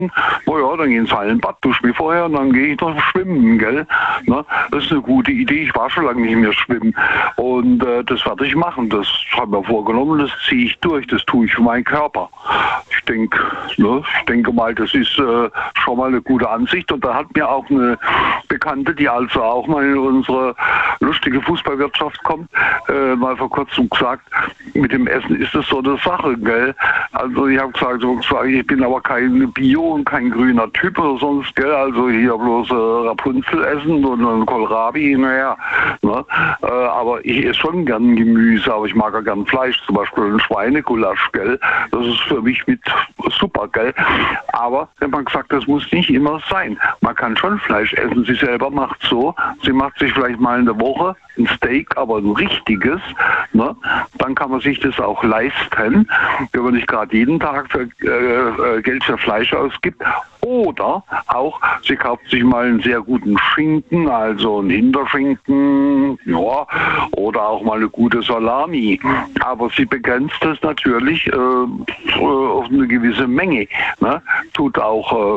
naja, dann gehen ins Hallenbad, dusche mich vorher und dann gehe ich noch schwimmen, gell? Ne? Das ist eine gute Idee. Ich war schon lange nicht mehr schwimmen. Und das werde ich machen. Das habe ich mir vorgenommen, das ziehe ich durch. Das tue ich für meinen Körper. Ich denke mal, das ist schon mal eine gute Ansicht. Und da hat mir auch eine Bekannte, die also auch mal in unsere lustige Fußballwirtschaft kommt, mal vor kurzem gesagt, mit dem Essen ist das so eine Sache, gell? Also ich habe gesagt, ich bin aber kein Bio und kein grüner Typ oder sonst, gell? Also hier bloß Rapunzel essen und ein Kohlrabi, naja. Ne? Aber ich esse schon gern Gemüse, aber ich mag auch gern Fleisch, zum Beispiel ein Schweinegulasch, gell? Das ist für mich mit super, gell? Aber wenn man gesagt, das muss nicht immer sein. Man kann schon Fleisch essen. Sie selber macht so, sie macht sich vielleicht mal in der Woche ein Steak, aber ein richtiges, ne? Dann kann man sich das auch leisten, wenn man nicht gerade jeden Tag Geld für Fleisch ausgibt. Oder auch, sie kauft sich mal einen sehr guten Schinken, also einen Hinterschinken, ja, oder auch mal eine gute Salami. Aber sie begrenzt es natürlich auf eine gewisse Menge. Ne? Tut auch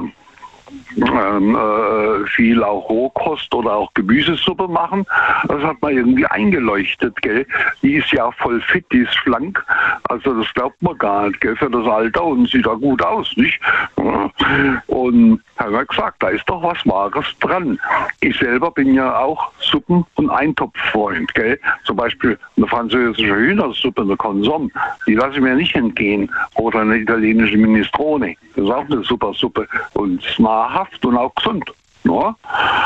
viel auch Rohkost oder auch Gemüsesuppe machen. Das hat man irgendwie eingeleuchtet, gell? Die ist ja voll fit, die ist schlank. Also das glaubt man gar nicht, gell? Für das Alter und sieht da gut aus, nicht? Und haben wir gesagt, da ist doch was Wahres dran. Ich selber bin ja auch Suppen- und Eintopffreund, gell? Zum Beispiel eine französische Hühnersuppe, eine Consomme, die lasse ich mir nicht entgehen. Oder eine italienische Minestrone. Das ist auch eine super Suppe. Und nahrhaft und auch gesund. Ja,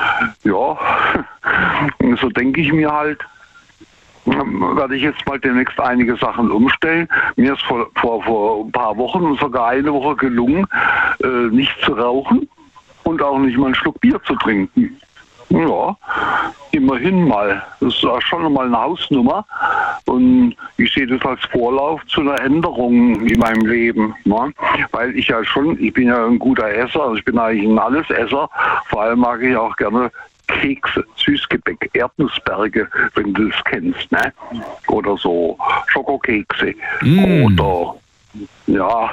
so denke ich mir halt, werde ich jetzt mal demnächst einige Sachen umstellen. Mir ist vor ein paar Wochen und sogar eine Woche gelungen, nicht zu rauchen und auch nicht mal einen Schluck Bier zu trinken. Ja, immerhin mal. Das ist auch schon mal eine Hausnummer. Und ich sehe das als Vorlauf zu einer Änderung in meinem Leben. Ne? Weil ich bin ja ein guter Esser, also ich bin eigentlich ein Allesesser. Vor allem mag ich auch gerne Kekse, Süßgebäck, Erdnussberge, wenn du das kennst, ne? Oder so Schokokekse. Oder ja,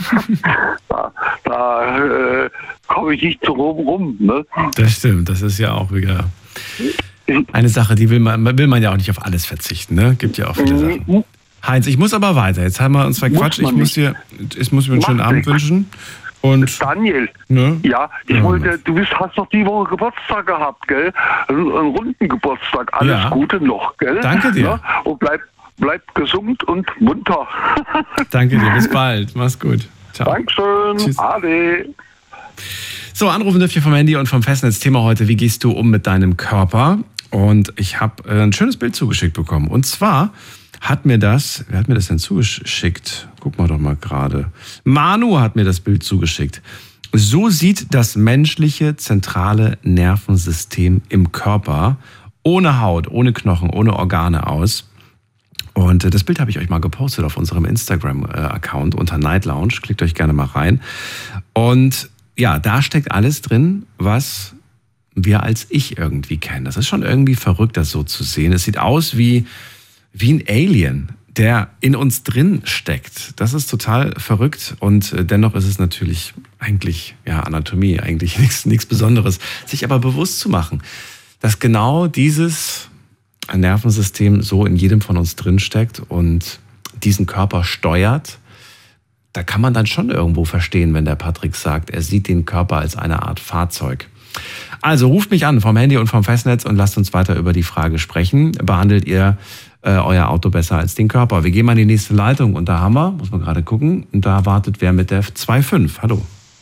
da komme ich nicht so rum, ne? Das stimmt, das ist ja auch wieder eine Sache, die will man ja auch nicht auf alles verzichten, ne? Gibt ja auch viele Sachen. Heinz, ich muss aber weiter. Jetzt haben wir uns verquatscht. Ich muss mir einen schönen Abend wünschen. Und Daniel, ne? Ja, hast doch die Woche Geburtstag gehabt, gell? Einen runden Geburtstag. Alles Gute noch, gell? Danke dir. Ja? Und bleib gesund und munter. Danke dir, bis bald. Mach's gut. Ciao. Dankeschön. Tschüss. Ade. So, anrufen dürft ihr vom Handy und vom Festnetz. Thema heute, wie gehst du um mit deinem Körper? Und ich habe ein schönes Bild zugeschickt bekommen. Und zwar wer hat mir das denn zugeschickt? Guck mal doch mal gerade. Manu hat mir das Bild zugeschickt. So sieht das menschliche zentrale Nervensystem im Körper ohne Haut, ohne Knochen, ohne Organe aus. Und das Bild habe ich euch mal gepostet auf unserem Instagram-Account unter Night Lounge. Klickt euch gerne mal rein. Und ja, da steckt alles drin, was wir als Ich irgendwie kennen. Das ist schon irgendwie verrückt, das so zu sehen. Es sieht aus wie ein Alien, der in uns drin steckt. Das ist total verrückt und dennoch ist es natürlich eigentlich, Anatomie, eigentlich nichts Besonderes. Sich aber bewusst zu machen, dass genau dieses Nervensystem so in jedem von uns drin steckt und diesen Körper steuert, da kann man dann schon irgendwo verstehen, wenn der Patrick sagt, er sieht den Körper als eine Art Fahrzeug. Also ruft mich an vom Handy und vom Festnetz und lasst uns weiter über die Frage sprechen. Behandelt ihr euer Auto besser als den Körper? Wir gehen mal in die nächste Leitung und da haben wir, muss man gerade gucken, und da wartet wer mit der 2.5. Hallo.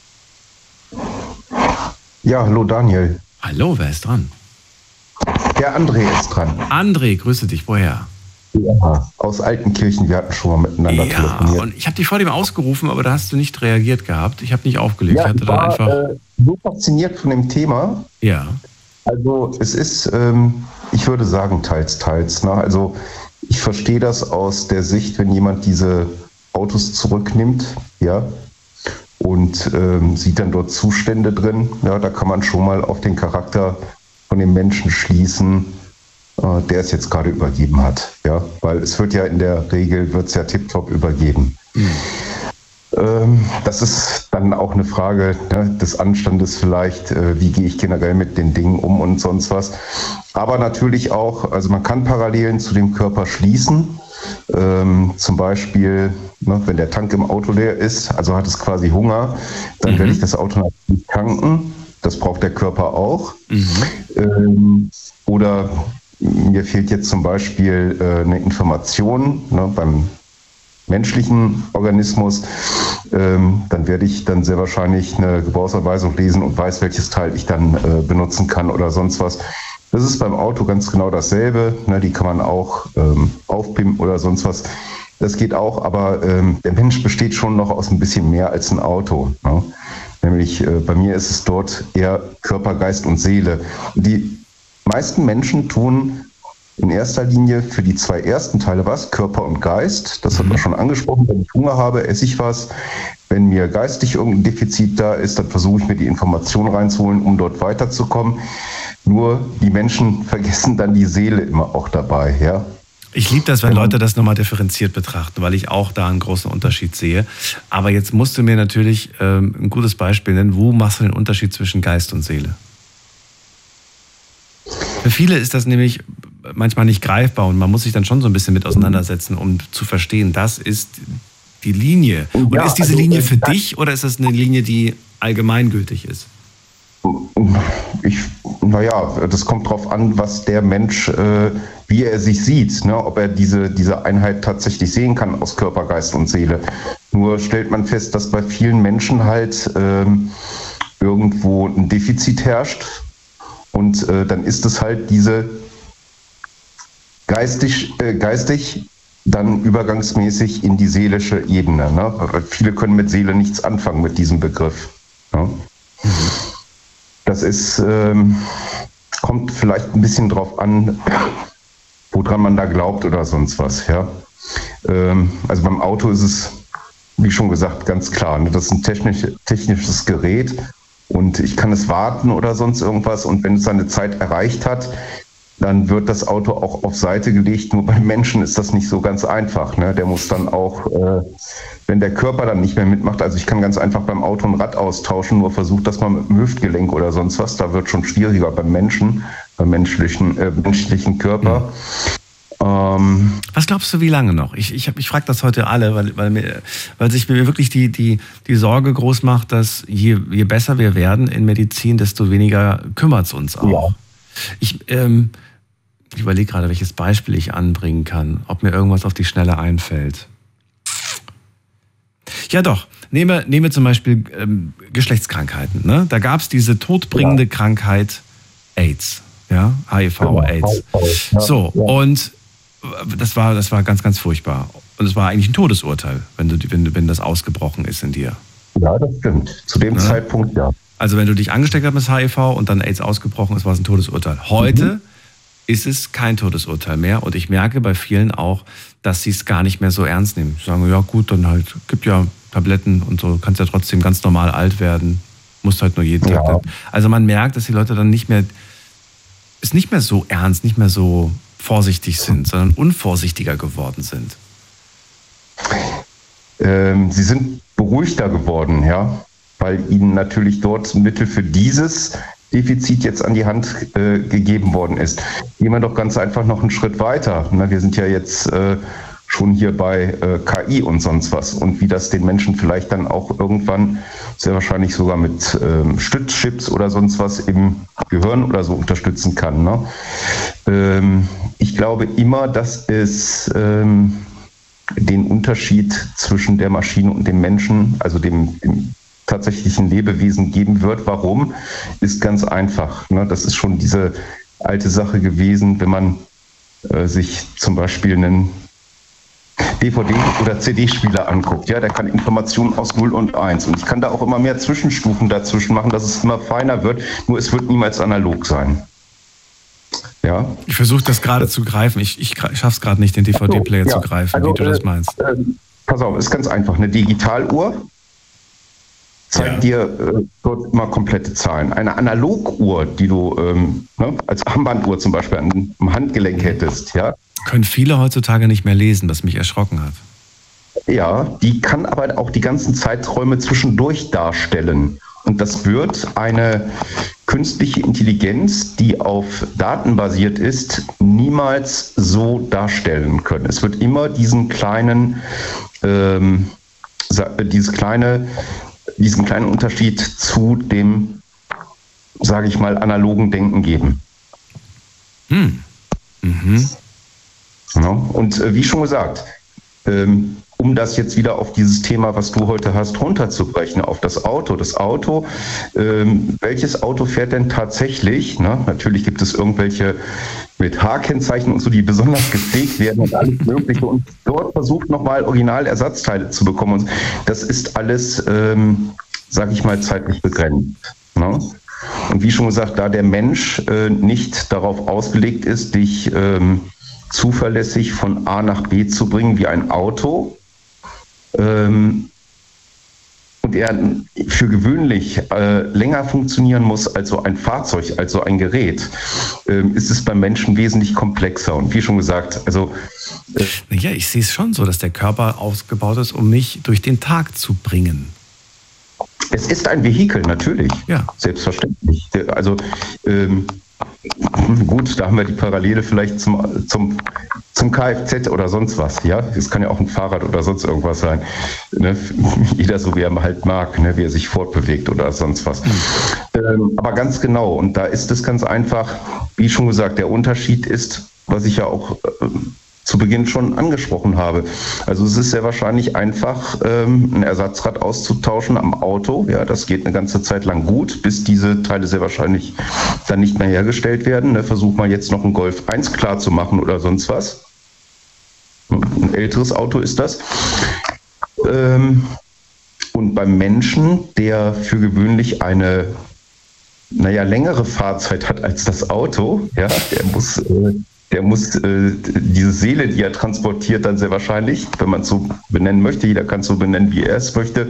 Ja, hallo Daniel. Hallo, wer ist dran? Der André ist dran. André, grüße dich. Woher? Ja, aus Altenkirchen. Wir hatten schon mal miteinander telefoniert. Und ich habe dich vor dem ausgerufen, aber da hast du nicht reagiert gehabt. Ich habe nicht aufgelegt. Ja, ich war so fasziniert von dem Thema. Ja. Also es ist, ich würde sagen, teils. Ne? Also ich verstehe das aus der Sicht, wenn jemand diese Autos zurücknimmt, ja, und sieht dann dort Zustände drin. Ja, da kann man schon mal auf den Charakter von dem Menschen schließen, der es jetzt gerade übergeben hat. Ja, weil es wird ja in der Regel, tipptopp übergeben. Das ist dann auch eine Frage, ne, des Anstandes vielleicht, wie gehe ich generell mit den Dingen um und sonst was. Aber natürlich auch, also man kann Parallelen zu dem Körper schließen. Zum Beispiel, ne, wenn der Tank im Auto leer ist, also hat es quasi Hunger, dann werde ich das Auto natürlich tanken. Das braucht der Körper auch. Oder mir fehlt jetzt zum Beispiel eine Information, ne, beim menschlichen Organismus, dann werde ich dann sehr wahrscheinlich eine Gebrauchsanweisung lesen und weiß, welches Teil ich dann benutzen kann oder sonst was. Das ist beim Auto ganz genau dasselbe. Ne, die kann man auch aufpimpen oder sonst was. Das geht auch, aber der Mensch besteht schon noch aus ein bisschen mehr als ein Auto. Ne? Nämlich bei mir ist es dort eher Körper, Geist und Seele. Die meisten Menschen tun in erster Linie für die 2 ersten Teile was, Körper und Geist. Das hat man schon angesprochen. Wenn ich Hunger habe, esse ich was. Wenn mir geistig irgendein Defizit da ist, dann versuche ich mir die Information reinzuholen, um dort weiterzukommen. Nur die Menschen vergessen dann die Seele immer auch dabei. Ja? Ich liebe das, wenn Leute das nochmal differenziert betrachten, weil ich auch da einen großen Unterschied sehe. Aber jetzt musst du mir natürlich ein gutes Beispiel nennen. Wo machst du den Unterschied zwischen Geist und Seele? Für viele ist das nämlich manchmal nicht greifbar und man muss sich dann schon so ein bisschen mit auseinandersetzen, um zu verstehen, das ist die Linie. Und ja, ist diese Linie für dich oder ist das eine Linie, die allgemeingültig ist? Das kommt drauf an, was der Mensch, wie er sich sieht, ne? Ob er diese Einheit tatsächlich sehen kann aus Körper, Geist und Seele. Nur stellt man fest, dass bei vielen Menschen halt irgendwo ein Defizit herrscht und dann ist es halt diese geistig dann übergangsmäßig in die seelische Ebene. Ne? Viele können mit Seele nichts anfangen mit diesem Begriff. Ne? Das ist, kommt vielleicht ein bisschen drauf an, woran man da glaubt oder sonst was. Ja? Also beim Auto ist es, wie schon gesagt, ganz klar. Ne? Das ist ein technisches Gerät und ich kann es warten oder sonst irgendwas und wenn es seine Zeit erreicht hat, dann wird das Auto auch auf Seite gelegt. Nur beim Menschen ist das nicht so ganz einfach. Ne? Der muss dann auch, wenn der Körper dann nicht mehr mitmacht, also ich kann ganz einfach beim Auto ein Rad austauschen, nur versucht das mal mit dem Hüftgelenk oder sonst was. Da wird schon schwieriger beim Menschen, beim menschlichen Körper. Was glaubst du, wie lange noch? Ich frage das heute alle, weil sich mir wirklich die Sorge groß macht, dass je besser wir werden in Medizin, desto weniger kümmert es uns auch. Ja. Ich überlege gerade, welches Beispiel ich anbringen kann, ob mir irgendwas auf die Schnelle einfällt. Ja doch, nehme zum Beispiel Geschlechtskrankheiten. Ne? Da gab es diese todbringende Krankheit AIDS, ja? HIV, AIDS. So, und das war ganz, ganz furchtbar. Und es war eigentlich ein Todesurteil, wenn das ausgebrochen ist in dir. Ja, das stimmt. Zu dem Zeitpunkt, ja. Also wenn du dich angesteckt hast mit HIV und dann AIDS ausgebrochen ist, war es ein Todesurteil. Heute ist es kein Todesurteil mehr und ich merke bei vielen auch, dass sie es gar nicht mehr so ernst nehmen. Sie sagen, ja gut, dann halt, gibt ja Tabletten und so, kannst ja trotzdem ganz normal alt werden, musst halt nur jeden Tag. Also man merkt, dass die Leute dann nicht mehr so ernst, nicht mehr so vorsichtig sind, sondern unvorsichtiger geworden sind. Sie sind beruhigter geworden, ja, weil ihnen natürlich dort Mittel für dieses Defizit jetzt an die Hand gegeben worden ist. Gehen wir doch ganz einfach noch einen Schritt weiter. Na, wir sind ja jetzt schon hier bei KI und sonst was und wie das den Menschen vielleicht dann auch irgendwann sehr wahrscheinlich sogar mit Stützchips oder sonst was im Gehirn oder so unterstützen kann. Ne? Ich glaube immer, dass es den Unterschied zwischen der Maschine und dem Menschen, also dem tatsächlichen Lebewesen geben wird. Warum? Ist ganz einfach. Ne? Das ist schon diese alte Sache gewesen, wenn man sich zum Beispiel einen DVD- oder CD-Spieler anguckt. Ja, der kann Informationen aus 0 und 1. Und ich kann da auch immer mehr Zwischenstufen dazwischen machen, dass es immer feiner wird. Nur es wird niemals analog sein. Ja. Ich versuche das gerade zu greifen. Ich schaffe es gerade nicht, den DVD-Player zu greifen, wie du das meinst. Pass auf, ist ganz einfach. Eine Digitaluhr zeigt dir dort immer komplette Zahlen. Eine Analoguhr, die du als Armbanduhr zum Beispiel am Handgelenk hättest, ja. Können viele heutzutage nicht mehr lesen, was mich erschrocken hat. Ja, die kann aber auch die ganzen Zeiträume zwischendurch darstellen. Und das wird eine künstliche Intelligenz, die auf Daten basiert ist, niemals so darstellen können. Es wird immer diesen kleinen Unterschied zu dem, sage ich mal, analogen Denken geben. Ja, und wie schon gesagt, um das jetzt wieder auf dieses Thema, was du heute hast, runterzubrechen, auf das Auto. Das Auto, welches Auto fährt denn tatsächlich? Ne? Natürlich gibt es irgendwelche mit H-Kennzeichen und so, die besonders gepflegt werden und alles Mögliche. Und dort versucht nochmal Originalersatzteile zu bekommen. Und das ist alles, sage ich mal, zeitlich begrenzt. Ne? Und wie schon gesagt, da der Mensch nicht darauf ausgelegt ist, dich zuverlässig von A nach B zu bringen wie ein Auto, und er für gewöhnlich länger funktionieren muss als so ein Fahrzeug, als so ein Gerät, ist es beim Menschen wesentlich komplexer. Und wie schon gesagt, also... Ja, ich sehe es schon so, dass der Körper ausgebaut ist, um mich durch den Tag zu bringen. Es ist ein Vehikel, natürlich. Ja. Selbstverständlich. Also... gut, da haben wir die Parallele vielleicht zum Kfz oder sonst was. Ja, es kann ja auch ein Fahrrad oder sonst irgendwas sein. Ne? Jeder so, wie er halt mag, ne? Wie er sich fortbewegt oder sonst was. Aber ganz genau, und da ist es ganz einfach, wie schon gesagt, der Unterschied ist, was ich ja auch zu Beginn schon angesprochen habe. Also es ist sehr wahrscheinlich einfach, ein Ersatzrad auszutauschen am Auto. Ja, das geht eine ganze Zeit lang gut, bis diese Teile sehr wahrscheinlich dann nicht mehr hergestellt werden. Ne, versuch mal jetzt noch einen Golf 1 klar zu machen oder sonst was. Ein älteres Auto ist das. Und beim Menschen, der für gewöhnlich eine längere Fahrzeit hat als das Auto, ja, der muss diese Seele, die er transportiert, dann sehr wahrscheinlich, wenn man es so benennen möchte, jeder kann es so benennen, wie er es möchte,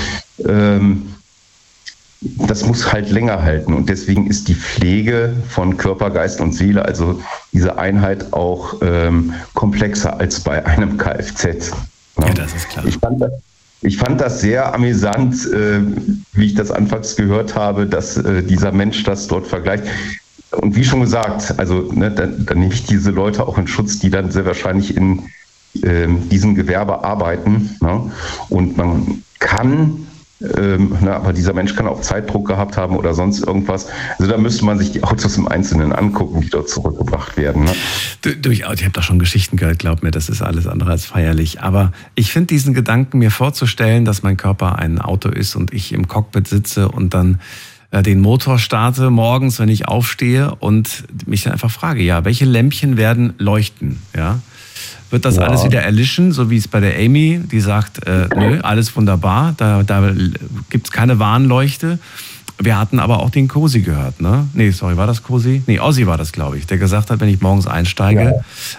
das muss halt länger halten. Und deswegen ist die Pflege von Körper, Geist und Seele, also diese Einheit, auch komplexer als bei einem Kfz. Ja, das ist klar. Ich fand das sehr amüsant, wie ich das anfangs gehört habe, dass dieser Mensch das dort vergleicht. Und wie schon gesagt, also dann nehme ich diese Leute auch in Schutz, die dann sehr wahrscheinlich in diesem Gewerbe arbeiten. Ne? Und man kann, aber dieser Mensch kann auch Zeitdruck gehabt haben oder sonst irgendwas. Also da müsste man sich die Autos im Einzelnen angucken, die dort zurückgebracht werden. Ne? Durchaus, ich habe da schon Geschichten gehört, glaub mir, das ist alles andere als feierlich. Aber ich finde diesen Gedanken, mir vorzustellen, dass mein Körper ein Auto ist und ich im Cockpit sitze und dann den Motor starte morgens, wenn ich aufstehe und mich dann einfach frage, ja, welche Lämpchen werden leuchten, ja? Wird das alles wieder erlischen, so wie es bei der Amy, die sagt, nö, alles wunderbar, da gibt's keine Warnleuchte. Wir hatten aber auch den Cosi gehört, ne? Nee, sorry, war das Cosi? Nee, Ozzy war das, glaube ich, der gesagt hat, wenn ich morgens einsteige,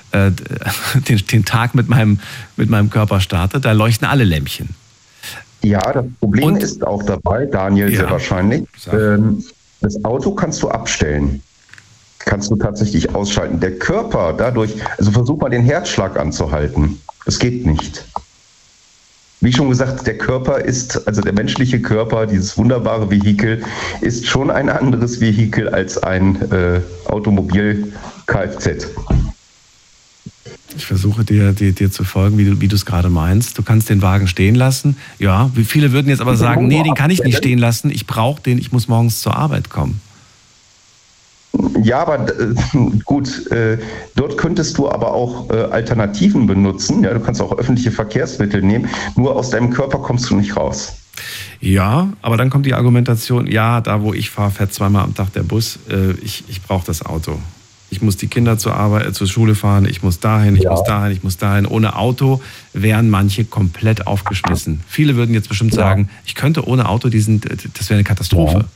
den Tag mit meinem Körper starte, da leuchten alle Lämpchen. Ja, das Problem ist auch dabei, Daniel, sehr wahrscheinlich. Das Auto kannst du abstellen. Kannst du tatsächlich ausschalten. Der Körper dadurch, also versuch mal den Herzschlag anzuhalten. Das geht nicht. Wie schon gesagt, der Körper ist, also der menschliche Körper, dieses wunderbare Vehikel, ist schon ein anderes Vehikel als ein Automobil-Kfz. Ich versuche dir zu folgen, wie du es gerade meinst. Du kannst den Wagen stehen lassen. Ja, wie viele würden jetzt aber sagen, nee, den kann ich nicht stehen lassen. Ich brauche den, ich muss morgens zur Arbeit kommen. Ja, aber gut, dort könntest du aber auch Alternativen benutzen. Ja, du kannst auch öffentliche Verkehrsmittel nehmen. Nur aus deinem Körper kommst du nicht raus. Ja, aber dann kommt die Argumentation, ja, da wo ich fahre, fährt zweimal am Tag der Bus. Ich brauche das Auto. Ich muss die Kinder zur Schule fahren, ich muss dahin, ich muss dahin. Ohne Auto wären manche komplett aufgeschmissen. Viele würden jetzt bestimmt sagen, ich könnte ohne Auto das wäre eine Katastrophe.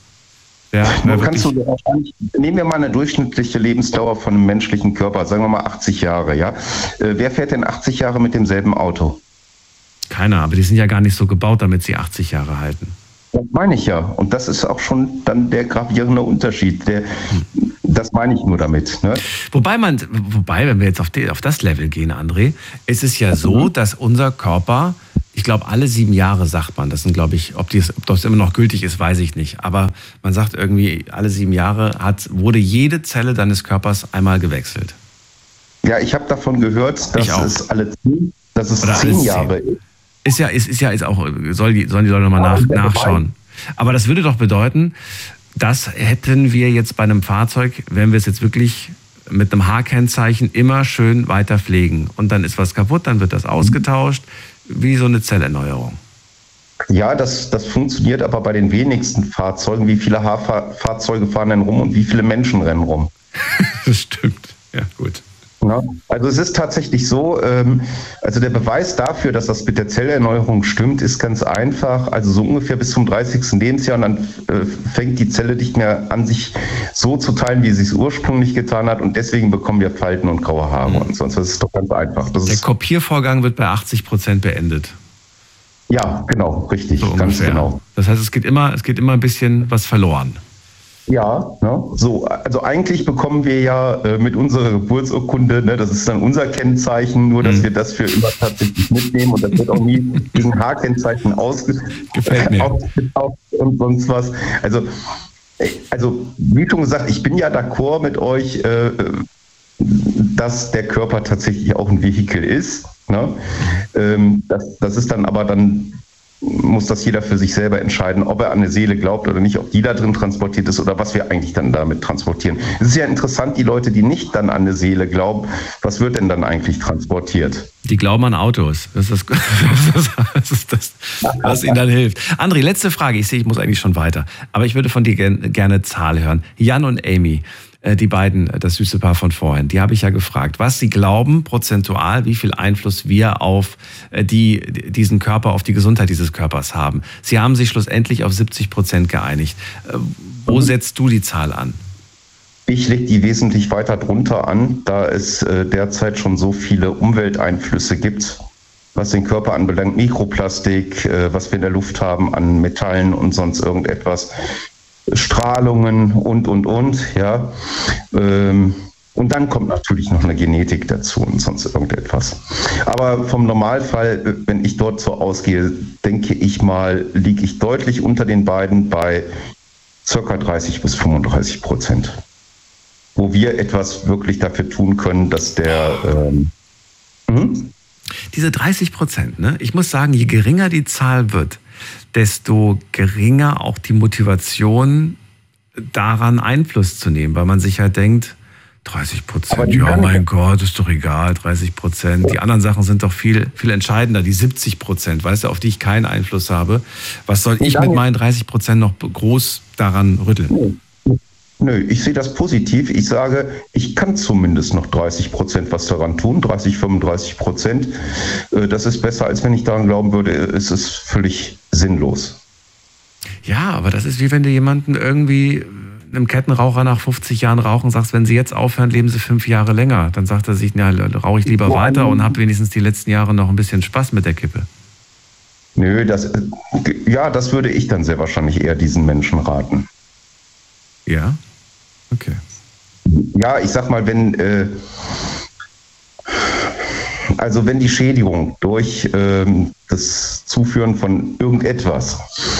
Nehmen wir mal eine durchschnittliche Lebensdauer von einem menschlichen Körper, sagen wir mal 80 Jahre. Ja? Wer fährt denn 80 Jahre mit demselben Auto? Keiner, aber die sind ja gar nicht so gebaut, damit sie 80 Jahre halten. Das meine ich ja. Und das ist auch schon dann der gravierende Unterschied. Das meine ich nur damit. Ne? Wobei, wenn wir jetzt auf das Level gehen, André, ist es ja so, dass unser Körper, ich glaube, alle 7 Jahre sagt man, das sind, glaube ich, ob das immer noch gültig ist, weiß ich nicht. Aber man sagt irgendwie, alle 7 Jahre wurde jede Zelle deines Körpers einmal gewechselt. Ja, ich habe davon gehört, dass es alle 10 Jahre ist. Sollen die Leute nochmal nachschauen. Aber das würde doch bedeuten, das hätten wir jetzt bei einem Fahrzeug, wenn wir es jetzt wirklich mit einem H-Kennzeichen immer schön weiter pflegen. Und dann ist was kaputt, dann wird das ausgetauscht, wie so eine Zellerneuerung. Ja, das funktioniert aber bei den wenigsten Fahrzeugen. Wie viele Fahrzeuge fahren denn rum und wie viele Menschen rennen rum? Das stimmt, ja gut. Ja, also es ist tatsächlich so, also der Beweis dafür, dass das mit der Zellerneuerung stimmt, ist ganz einfach. Also so ungefähr bis zum 30. Lebensjahr und dann fängt die Zelle nicht mehr an, sich so zu teilen, wie sie es ursprünglich getan hat und deswegen bekommen wir Falten und graue Haare und sonst. Das ist doch ganz einfach. Der Kopiervorgang wird bei 80% beendet. Ja, genau, richtig, so ganz genau. Das heißt, es geht immer ein bisschen was verloren. Ja, ne? So, also eigentlich bekommen wir ja mit unserer Geburtsurkunde, ne, das ist dann unser Kennzeichen, nur dass wir das für immer tatsächlich mitnehmen und das wird auch nie gegen H-Kennzeichen ausgetauscht und sonst was. Also wie schon gesagt, ich bin ja d'accord mit euch, dass der Körper tatsächlich auch ein Vehikel ist. Ne? Das ist dann aber muss das jeder für sich selber entscheiden, ob er an eine Seele glaubt oder nicht, ob die da drin transportiert ist oder was wir eigentlich dann damit transportieren. Es ist ja interessant, die Leute, die nicht dann an eine Seele glauben, was wird denn dann eigentlich transportiert? Die glauben an Autos. Das ist das, was ihnen dann hilft. André, letzte Frage. Ich sehe, ich muss eigentlich schon weiter. Aber ich würde von dir gerne Zahl hören. Jan und Amy, die beiden, das süße Paar von vorhin, die habe ich ja gefragt, was sie glauben, prozentual, wie viel Einfluss wir auf diesen Körper, auf die Gesundheit dieses Körpers haben. Sie haben sich schlussendlich auf 70% geeinigt. Wo setzt du die Zahl an? Ich lege die wesentlich weiter drunter an, da es derzeit schon so viele Umwelteinflüsse gibt, was den Körper anbelangt, Mikroplastik, was wir in der Luft haben an Metallen und sonst irgendetwas. Strahlungen und, ja. Und dann kommt natürlich noch eine Genetik dazu und sonst irgendetwas. Aber vom Normalfall, wenn ich dort so ausgehe, denke ich mal, liege ich deutlich unter den beiden bei ca. 30-35%. Wo wir etwas wirklich dafür tun können, dass der... Diese 30%, ne? Ich muss sagen, je geringer die Zahl wird, desto geringer auch die Motivation, daran Einfluss zu nehmen, weil man sich halt denkt, 30%, ja mein Gott, ist doch egal, 30%. Die anderen Sachen sind doch viel, viel entscheidender, die 70%, weißt du, auf die ich keinen Einfluss habe. Was soll ich mit meinen 30% noch groß daran rütteln? Nö, ich sehe das positiv. Ich sage, ich kann zumindest noch 30% was daran tun, 30-35%. Das ist besser, als wenn ich daran glauben würde, es ist völlig sinnlos. Ja, aber das ist wie wenn du jemanden irgendwie, einem Kettenraucher nach 50 Jahren Rauchen sagst, wenn sie jetzt aufhören, leben sie 5 Jahre länger. Dann sagt er sich, ja, rauche ich lieber weiter und habe wenigstens die letzten Jahre noch ein bisschen Spaß mit der Kippe. Nö, das würde ich dann sehr wahrscheinlich eher diesen Menschen raten. Ja? Okay. Ja, ich sag mal, wenn die Schädigung durch das Zuführen von irgendetwas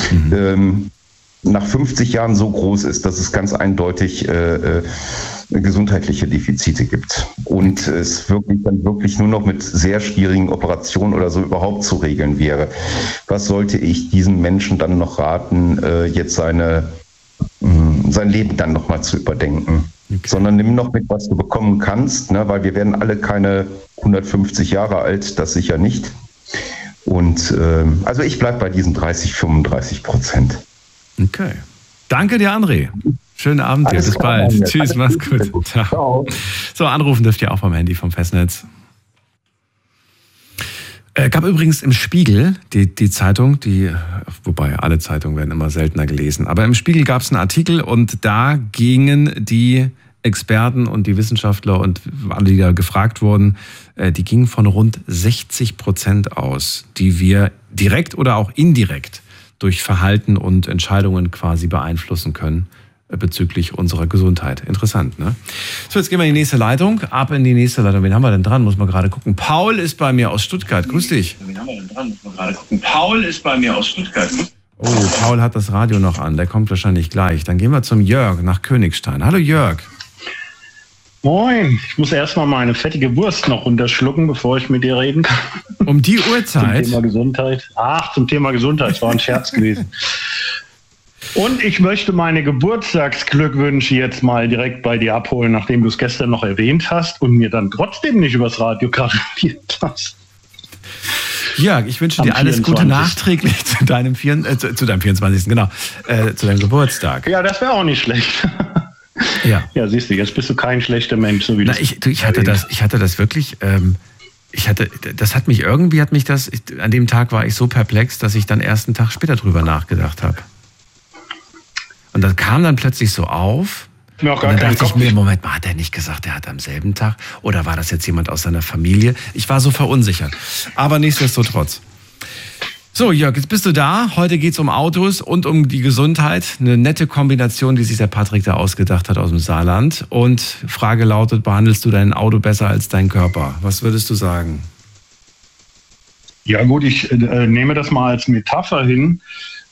nach 50 Jahren so groß ist, dass es ganz eindeutig gesundheitliche Defizite gibt und es wirklich nur noch mit sehr schwierigen Operationen oder so überhaupt zu regeln wäre, was sollte ich diesem Menschen dann noch raten, jetzt sein Leben dann nochmal zu überdenken. Okay. Sondern nimm noch mit, was du bekommen kannst, ne? Weil wir werden alle keine 150 Jahre alt, das sicher nicht. Und also ich bleibe bei diesen 30-35%. Okay. Danke dir, André. Schönen Abend dir. Bis bald. Tschüss, mach's gut. Ciao. So, anrufen dürft ihr auch vom Handy, vom Festnetz. Gab übrigens im Spiegel, die Zeitung, wobei alle Zeitungen werden immer seltener gelesen, aber im Spiegel gab es einen Artikel und da gingen die Experten und die Wissenschaftler und alle, die da gefragt wurden, die gingen von rund 60% aus, die wir direkt oder auch indirekt durch Verhalten und Entscheidungen quasi beeinflussen können. bezüglich unserer Gesundheit. Interessant, ne? So, jetzt gehen wir in die nächste Leitung. Ab in die nächste Leitung. Wen haben wir denn dran? Muss man gerade gucken. Paul ist bei mir aus Stuttgart. Grüß dich. Wen haben wir denn dran? Muss man gerade gucken. Paul ist bei mir aus Stuttgart. Oh, Paul hat das Radio noch an. Der kommt wahrscheinlich gleich. Dann gehen wir zum Jörg nach Königstein. Hallo Jörg. Moin. Ich muss erstmal meine fettige Wurst noch runterschlucken, bevor ich mit dir reden kann. Um die Uhrzeit? Zum Thema Gesundheit. Zum Thema Gesundheit. Das war ein Scherz gewesen. Und ich möchte meine Geburtstagsglückwünsche jetzt mal direkt bei dir abholen, nachdem du es gestern noch erwähnt hast und mir dann trotzdem nicht übers Radio gratuliert hast. Jörg, ich wünsche dir alles Gute nachträglich zu deinem 24. Genau, zu deinem Geburtstag. Ja, das wäre auch nicht schlecht. Ja, siehst du, jetzt bist du kein schlechter Mensch, so wie du. Ich hatte das wirklich. An dem Tag war ich so perplex, dass ich dann erst einen Tag später drüber nachgedacht habe. Und das kam dann plötzlich so auf. Und dann dachte ich mir, Moment mal, hat er nicht gesagt, er hat am selben Tag? Oder war das jetzt jemand aus seiner Familie? Ich war so verunsichert. Aber nichtsdestotrotz. So, Jörg, jetzt bist du da. Heute geht es um Autos und um die Gesundheit. Eine nette Kombination, die sich der Patrick da ausgedacht hat aus dem Saarland. Und Frage lautet, behandelst du dein Auto besser als dein Körper? Was würdest du sagen? Ja gut, ich nehme das mal als Metapher hin.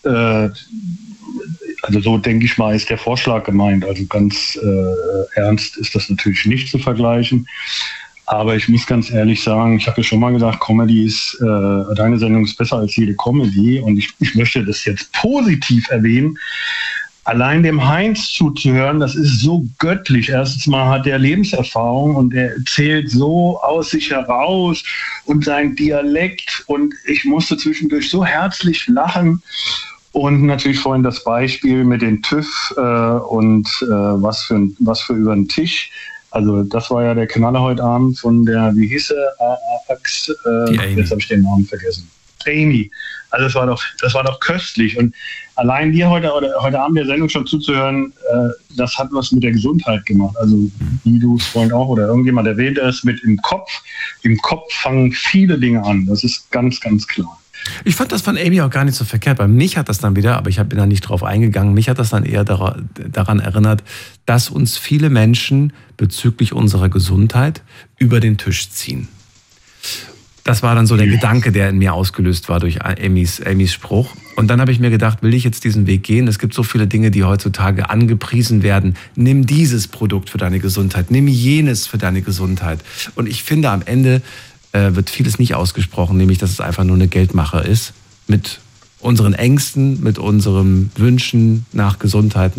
Also so denke ich mal, ist der Vorschlag gemeint. Also ganz ernst ist das natürlich nicht zu vergleichen. Aber ich muss ganz ehrlich sagen, ich habe ja schon mal gesagt, Comedy ist, deine Sendung ist besser als jede Comedy. Und ich möchte das jetzt positiv erwähnen. Allein dem Heinz zuzuhören, das ist so göttlich. Erstens mal hat er Lebenserfahrung und er erzählt so aus sich heraus und sein Dialekt. Und ich musste zwischendurch so herzlich lachen. Und natürlich vorhin das Beispiel mit dem TÜV und was für über den Tisch. Also das war ja der Knaller heute Abend von der, wie hieß er, jetzt habe ich den Namen vergessen. Amy. Also das war doch köstlich. Und allein dir heute Abend der Sendung schon zuzuhören, das hat was mit der Gesundheit gemacht. Also wie du es vorhin auch oder irgendjemand erwähnt hast, mit im Kopf. Im Kopf fangen viele Dinge an. Das ist ganz, ganz klar. Ich fand das von Amy auch gar nicht so verkehrt. Bei mich hat das dann wieder, aber ich bin da nicht drauf eingegangen, mich hat das dann eher daran erinnert, dass uns viele Menschen bezüglich unserer Gesundheit über den Tisch ziehen. Das war dann so der Gedanke, der in mir ausgelöst war durch Amys Spruch. Und dann habe ich mir gedacht, will ich jetzt diesen Weg gehen? Es gibt so viele Dinge, die heutzutage angepriesen werden. Nimm dieses Produkt für deine Gesundheit, nimm jenes für deine Gesundheit. Und ich finde, am Ende wird vieles nicht ausgesprochen, nämlich, dass es einfach nur eine Geldmache ist. Mit unseren Ängsten, mit unseren Wünschen nach Gesundheit,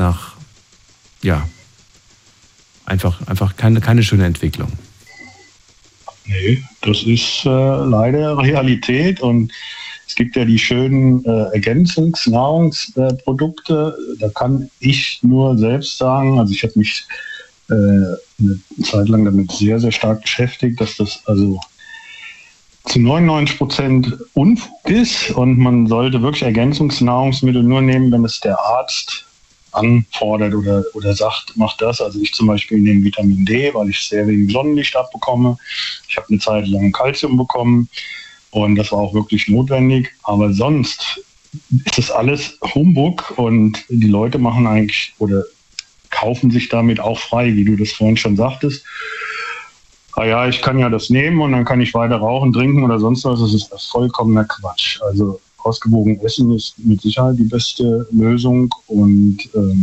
einfach keine schöne Entwicklung. Nee, das ist leider Realität und es gibt ja die schönen Ergänzungsnahrungsprodukte. Da kann ich nur selbst sagen, also ich habe mich eine Zeit lang damit sehr, sehr stark beschäftigt, dass das also zu 99% Unfug ist und man sollte wirklich Ergänzungsnahrungsmittel nur nehmen, wenn es der Arzt anfordert oder sagt, mach das. Also ich zum Beispiel nehme Vitamin D, weil ich sehr wenig Sonnenlicht abbekomme. Ich habe eine Zeit lang Kalzium bekommen und das war auch wirklich notwendig. Aber sonst ist das alles Humbug und die Leute machen eigentlich oder kaufen sich damit auch frei, wie du das vorhin schon sagtest. Ja, ich kann ja das nehmen und dann kann ich weiter rauchen, trinken oder sonst was. Das ist vollkommener Quatsch. Also ausgewogen essen ist mit Sicherheit die beste Lösung und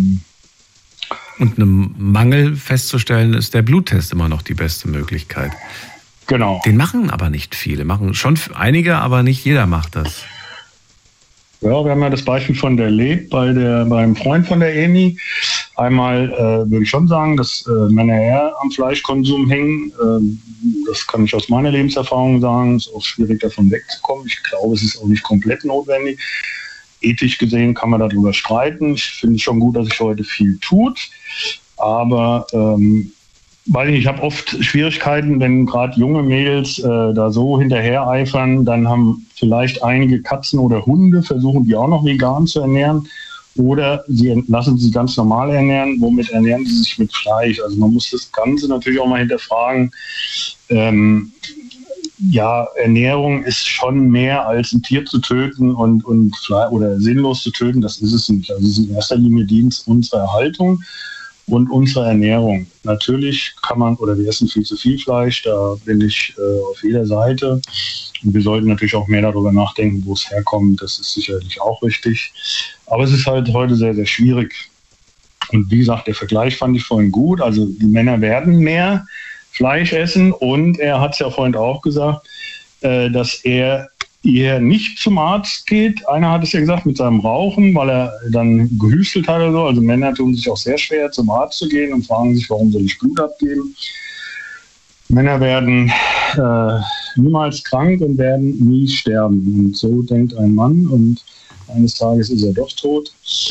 einen Mangel festzustellen, ist der Bluttest immer noch die beste Möglichkeit. Genau. Den machen aber nicht viele. Machen schon einige, aber nicht jeder macht das. Ja, wir haben ja das Beispiel von der Leb beim Freund von der Emi. Einmal würde ich schon sagen, dass Männer eher am Fleischkonsum hängen. Das kann ich aus meiner Lebenserfahrung sagen. Es ist auch schwierig, davon wegzukommen. Ich glaube, es ist auch nicht komplett notwendig. Ethisch gesehen kann man darüber streiten. Ich finde es schon gut, dass sich heute viel tut. Aber ich habe oft Schwierigkeiten, wenn gerade junge Mädels da so hinterher eifern, dann haben vielleicht einige Katzen oder Hunde, versuchen die auch noch vegan zu ernähren oder sie lassen sie ganz normal ernähren. Womit ernähren sie sich? Mit Fleisch? Also man muss das Ganze natürlich auch mal hinterfragen. Ernährung ist schon mehr als ein Tier zu töten oder sinnlos zu töten, das ist es nicht. Also es ist in erster Linie Dienst unserer Erhaltung und unserer Ernährung. Natürlich wir essen viel zu viel Fleisch, da bin ich auf jeder Seite. Und wir sollten natürlich auch mehr darüber nachdenken, wo es herkommt. Das ist sicherlich auch richtig. Aber es ist halt heute sehr, sehr schwierig. Und wie gesagt, der Vergleich fand ich vorhin gut. Also die Männer werden mehr Fleisch essen und er hat es ja vorhin auch gesagt, dass er eher nicht zum Arzt geht. Einer hat es ja gesagt mit seinem Rauchen, weil er dann gehüstelt hat oder so. Also Männer tun sich auch sehr schwer, zum Arzt zu gehen und fragen sich, warum soll ich Blut abgeben? Männer werden niemals krank und werden nie sterben. Und so denkt ein Mann und eines Tages ist er doch tot.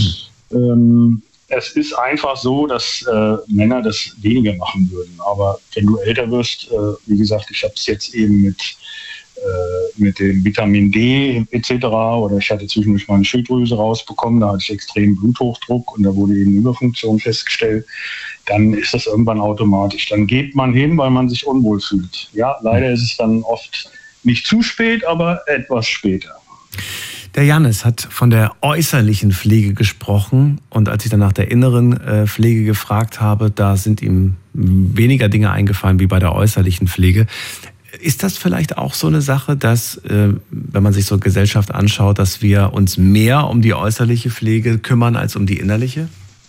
Es ist einfach so, dass Männer das weniger machen würden. Aber wenn du älter wirst, wie gesagt, ich habe es jetzt eben mit dem Vitamin D etc. oder ich hatte zwischendurch meine Schilddrüse rausbekommen, da hatte ich extrem Bluthochdruck und da wurde eben Überfunktion festgestellt, dann ist das irgendwann automatisch. Dann geht man hin, weil man sich unwohl fühlt. Ja, leider ist es dann oft nicht zu spät, aber etwas später. Der Jannis hat von der äußerlichen Pflege gesprochen und als ich dann nach der inneren Pflege gefragt habe, da sind ihm weniger Dinge eingefallen wie bei der äußerlichen Pflege. Ist das vielleicht auch so eine Sache, dass, wenn man sich so Gesellschaft anschaut, dass wir uns mehr um die äußerliche Pflege kümmern als um die innerliche?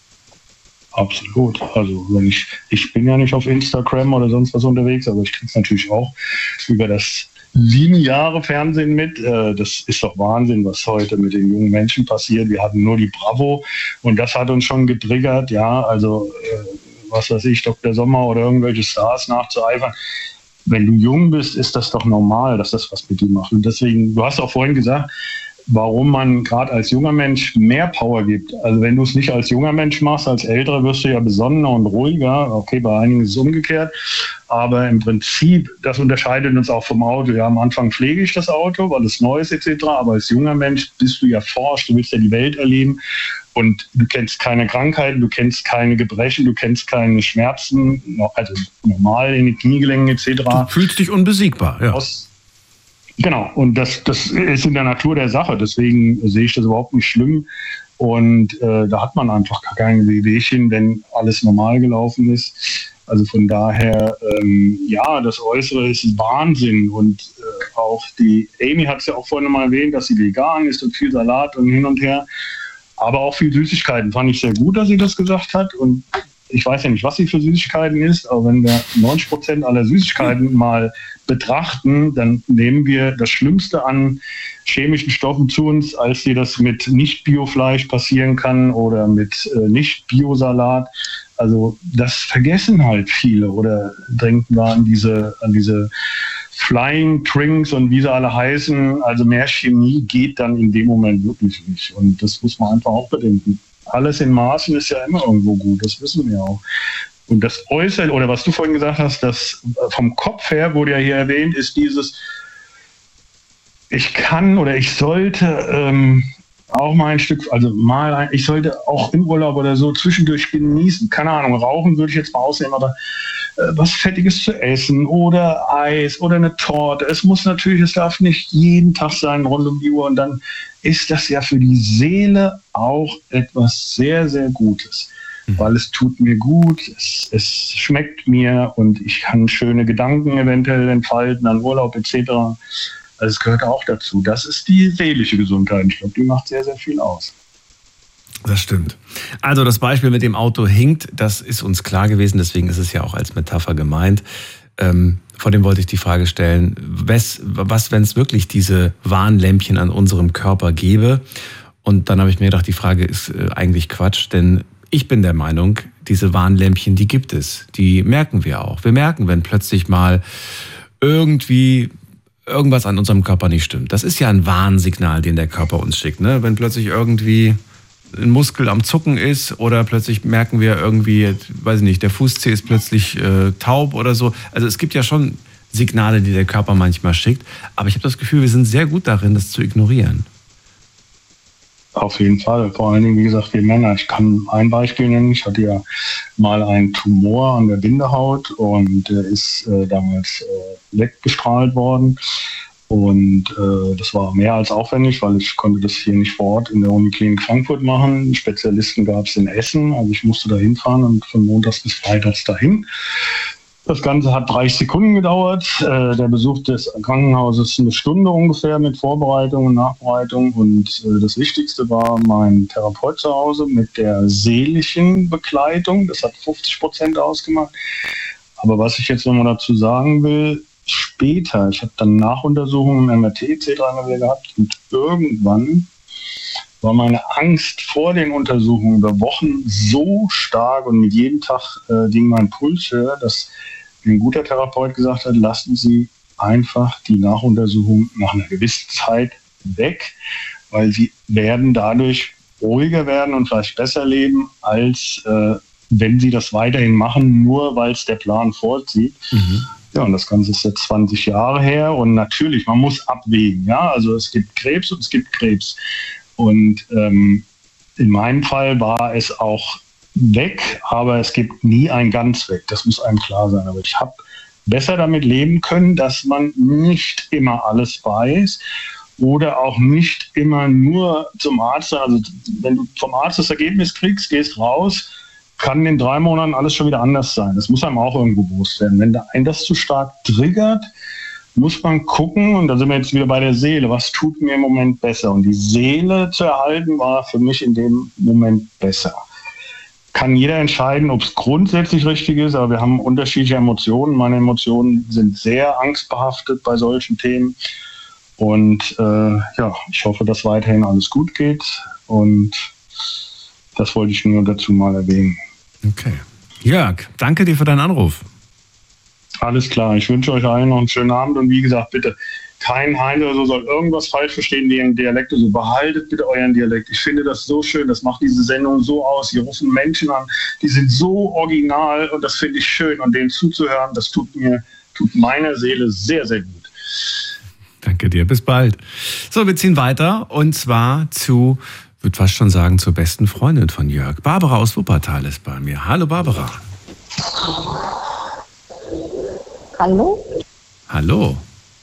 Absolut. Also ich bin ja nicht auf Instagram oder sonst was unterwegs, aber ich kriege es natürlich auch über das lineare Fernsehen mit. Das ist doch Wahnsinn, was heute mit den jungen Menschen passiert. Wir hatten nur die Bravo und das hat uns schon getriggert. Ja, also was weiß ich, Dr. Sommer oder irgendwelche Stars nachzueifern. Wenn du jung bist, ist das doch normal, dass das was mit dir macht. Und deswegen, du hast auch vorhin gesagt, warum man gerade als junger Mensch mehr Power gibt. Also wenn du es nicht als junger Mensch machst, als Älterer wirst du ja besonnener und ruhiger. Okay, bei einigen ist es umgekehrt. Aber im Prinzip, das unterscheidet uns auch vom Auto. Ja, am Anfang pflege ich das Auto, weil es neu ist etc. Aber als junger Mensch bist du ja forsch, du willst ja die Welt erleben. Und du kennst keine Krankheiten, du kennst keine Gebrechen, du kennst keine Schmerzen, also normal in den Kniegelenken etc. Du fühlst dich unbesiegbar, ja. Genau, und das ist in der Natur der Sache, deswegen sehe ich das überhaupt nicht schlimm. Und da hat man einfach gar keine Wehwehchen, wenn alles normal gelaufen ist. Also von daher, das Äußere ist Wahnsinn. Und auch die Amy hat es ja auch vorhin mal erwähnt, dass sie vegan ist und viel Salat und hin und her. Aber auch viel Süßigkeiten. Fand ich sehr gut, dass sie das gesagt hat. Und ich weiß ja nicht, was sie für Süßigkeiten isst, aber wenn wir 90% aller Süßigkeiten mal betrachten, dann nehmen wir das Schlimmste an chemischen Stoffen zu uns, als dir das mit Nicht-Bio-Fleisch passieren kann oder mit Nicht-Bio-Salat. Also das vergessen halt viele oder denken wir an diese Flying Drinks und wie sie alle heißen. Also mehr Chemie geht dann in dem Moment wirklich nicht. Und das muss man einfach auch bedenken. Alles in Maßen ist ja immer irgendwo gut, das wissen wir auch. Und das Äußere, oder was du vorhin gesagt hast, das vom Kopf her wurde ja hier erwähnt, ist dieses, ich kann oder ich sollte auch mal ein Stück, ich sollte auch im Urlaub oder so zwischendurch genießen. Keine Ahnung, rauchen würde ich jetzt mal ausnehmen, aber was Fettiges zu essen oder Eis oder eine Torte. Es darf nicht jeden Tag sein, rund um die Uhr. Und dann ist das ja für die Seele auch etwas sehr, sehr Gutes. Weil es tut mir gut, es schmeckt mir und ich kann schöne Gedanken eventuell entfalten an Urlaub etc. Also es gehört auch dazu. Das ist die seelische Gesundheit. Ich glaube, die macht sehr, sehr viel aus. Das stimmt. Also das Beispiel mit dem Auto hinkt, das ist uns klar gewesen, deswegen ist es ja auch als Metapher gemeint. Vor dem wollte ich die Frage stellen, was, wenn es wirklich diese Warnlämpchen an unserem Körper gäbe? Und dann habe ich mir gedacht, die Frage ist eigentlich Quatsch, denn ich bin der Meinung, diese Warnlämpchen, die gibt es. Die merken wir auch. Wir merken, wenn plötzlich mal irgendwas an unserem Körper nicht stimmt. Das ist ja ein Warnsignal, den der Körper uns schickt. Ne? Wenn plötzlich irgendwie ein Muskel am Zucken ist oder plötzlich merken wir irgendwie, weiß ich nicht, der Fußzeh ist plötzlich taub oder so. Also es gibt ja schon Signale, die der Körper manchmal schickt. Aber ich habe das Gefühl, wir sind sehr gut darin, das zu ignorieren. Auf jeden Fall. Vor allen Dingen, wie gesagt, wir Männer. Ich kann ein Beispiel nennen. Ich hatte ja mal einen Tumor an der Bindehaut und der ist damals weggestrahlt worden. Und das war mehr als aufwendig, weil ich konnte das hier nicht vor Ort in der Uniklinik Frankfurt machen. Spezialisten gab es in Essen. Also ich musste da hinfahren und von montags bis freitags dahin. Das Ganze hat 30 Sekunden gedauert. Der Besuch des Krankenhauses eine Stunde ungefähr mit Vorbereitung und Nachbereitung. Und das Wichtigste war mein Therapeut zu Hause mit der seelischen Begleitung. Das hat 50% ausgemacht. Aber was ich jetzt nochmal dazu sagen will, später, ich habe dann Nachuntersuchungen im MRT etc. gehabt und irgendwann war meine Angst vor den Untersuchungen über Wochen so stark und mit jedem Tag ging mein Puls höher, dass ein guter Therapeut gesagt hat, lassen Sie einfach die Nachuntersuchung nach einer gewissen Zeit weg, weil Sie werden dadurch ruhiger werden und vielleicht besser leben, als wenn Sie das weiterhin machen, nur weil es der Plan vorsieht. Ja, und das Ganze ist jetzt 20 Jahre her und natürlich, man muss abwägen. Ja, also es gibt Krebs und es gibt Krebs. Und in meinem Fall war es auch weg, aber es gibt nie ein ganz weg. Das muss einem klar sein. Aber ich habe besser damit leben können, dass man nicht immer alles weiß oder auch nicht immer nur zum Arzt. Also wenn du vom Arzt das Ergebnis kriegst, gehst raus, kann in 3 Monaten alles schon wieder anders sein. Das muss einem auch irgendwo bewusst werden. Wenn einen das zu stark triggert, muss man gucken, und da sind wir jetzt wieder bei der Seele, was tut mir im Moment besser? Und die Seele zu erhalten war für mich in dem Moment besser. Kann jeder entscheiden, ob es grundsätzlich richtig ist, aber wir haben unterschiedliche Emotionen. Meine Emotionen sind sehr angstbehaftet bei solchen Themen. Und ich hoffe, dass weiterhin alles gut geht. Und das wollte ich nur dazu mal erwähnen. Okay. Jörg, danke dir für deinen Anruf. Alles klar, ich wünsche euch allen noch einen schönen Abend und wie gesagt, bitte kein Heinz oder so soll irgendwas falsch verstehen wegen Dialekt. Also behaltet bitte euren Dialekt. Ich finde das so schön, das macht diese Sendung so aus. Hier rufen Menschen an, die sind so original und das finde ich schön und denen zuzuhören, das tut meiner Seele sehr, sehr gut. Danke dir, bis bald. So, wir ziehen weiter und zwar zu, ich würde fast schon sagen, zur besten Freundin von Jörg. Barbara aus Wuppertal ist bei mir. Hallo Barbara. Hallo? Hallo.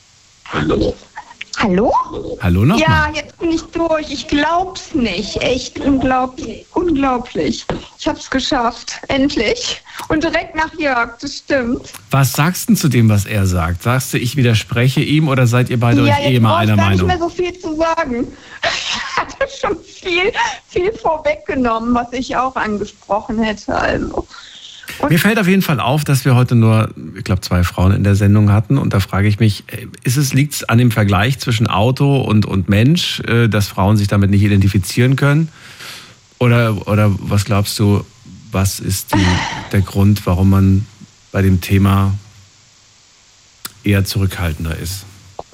Hallo? Hallo nochmal. Ja, jetzt bin ich durch. Ich glaub's nicht. Echt unglaublich. Unglaublich. Ich hab's geschafft. Endlich. Und direkt nach Jörg, das stimmt. Was sagst du zu dem, was er sagt? Sagst du, ich widerspreche ihm oder seid ihr beide euch immer einer Meinung? Ja, jetzt brauchst du gar nicht mehr so viel zu sagen. Ich hatte schon viel vorweggenommen, was ich auch angesprochen hätte. Also. Mir fällt auf jeden Fall auf, dass wir heute nur, ich glaube, 2 Frauen in der Sendung hatten. Und da frage ich mich, liegt es an dem Vergleich zwischen Auto und Mensch, dass Frauen sich damit nicht identifizieren können? Oder was glaubst du, was ist der Grund, warum man bei dem Thema eher zurückhaltender ist?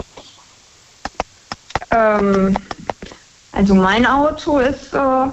Also mein Auto ist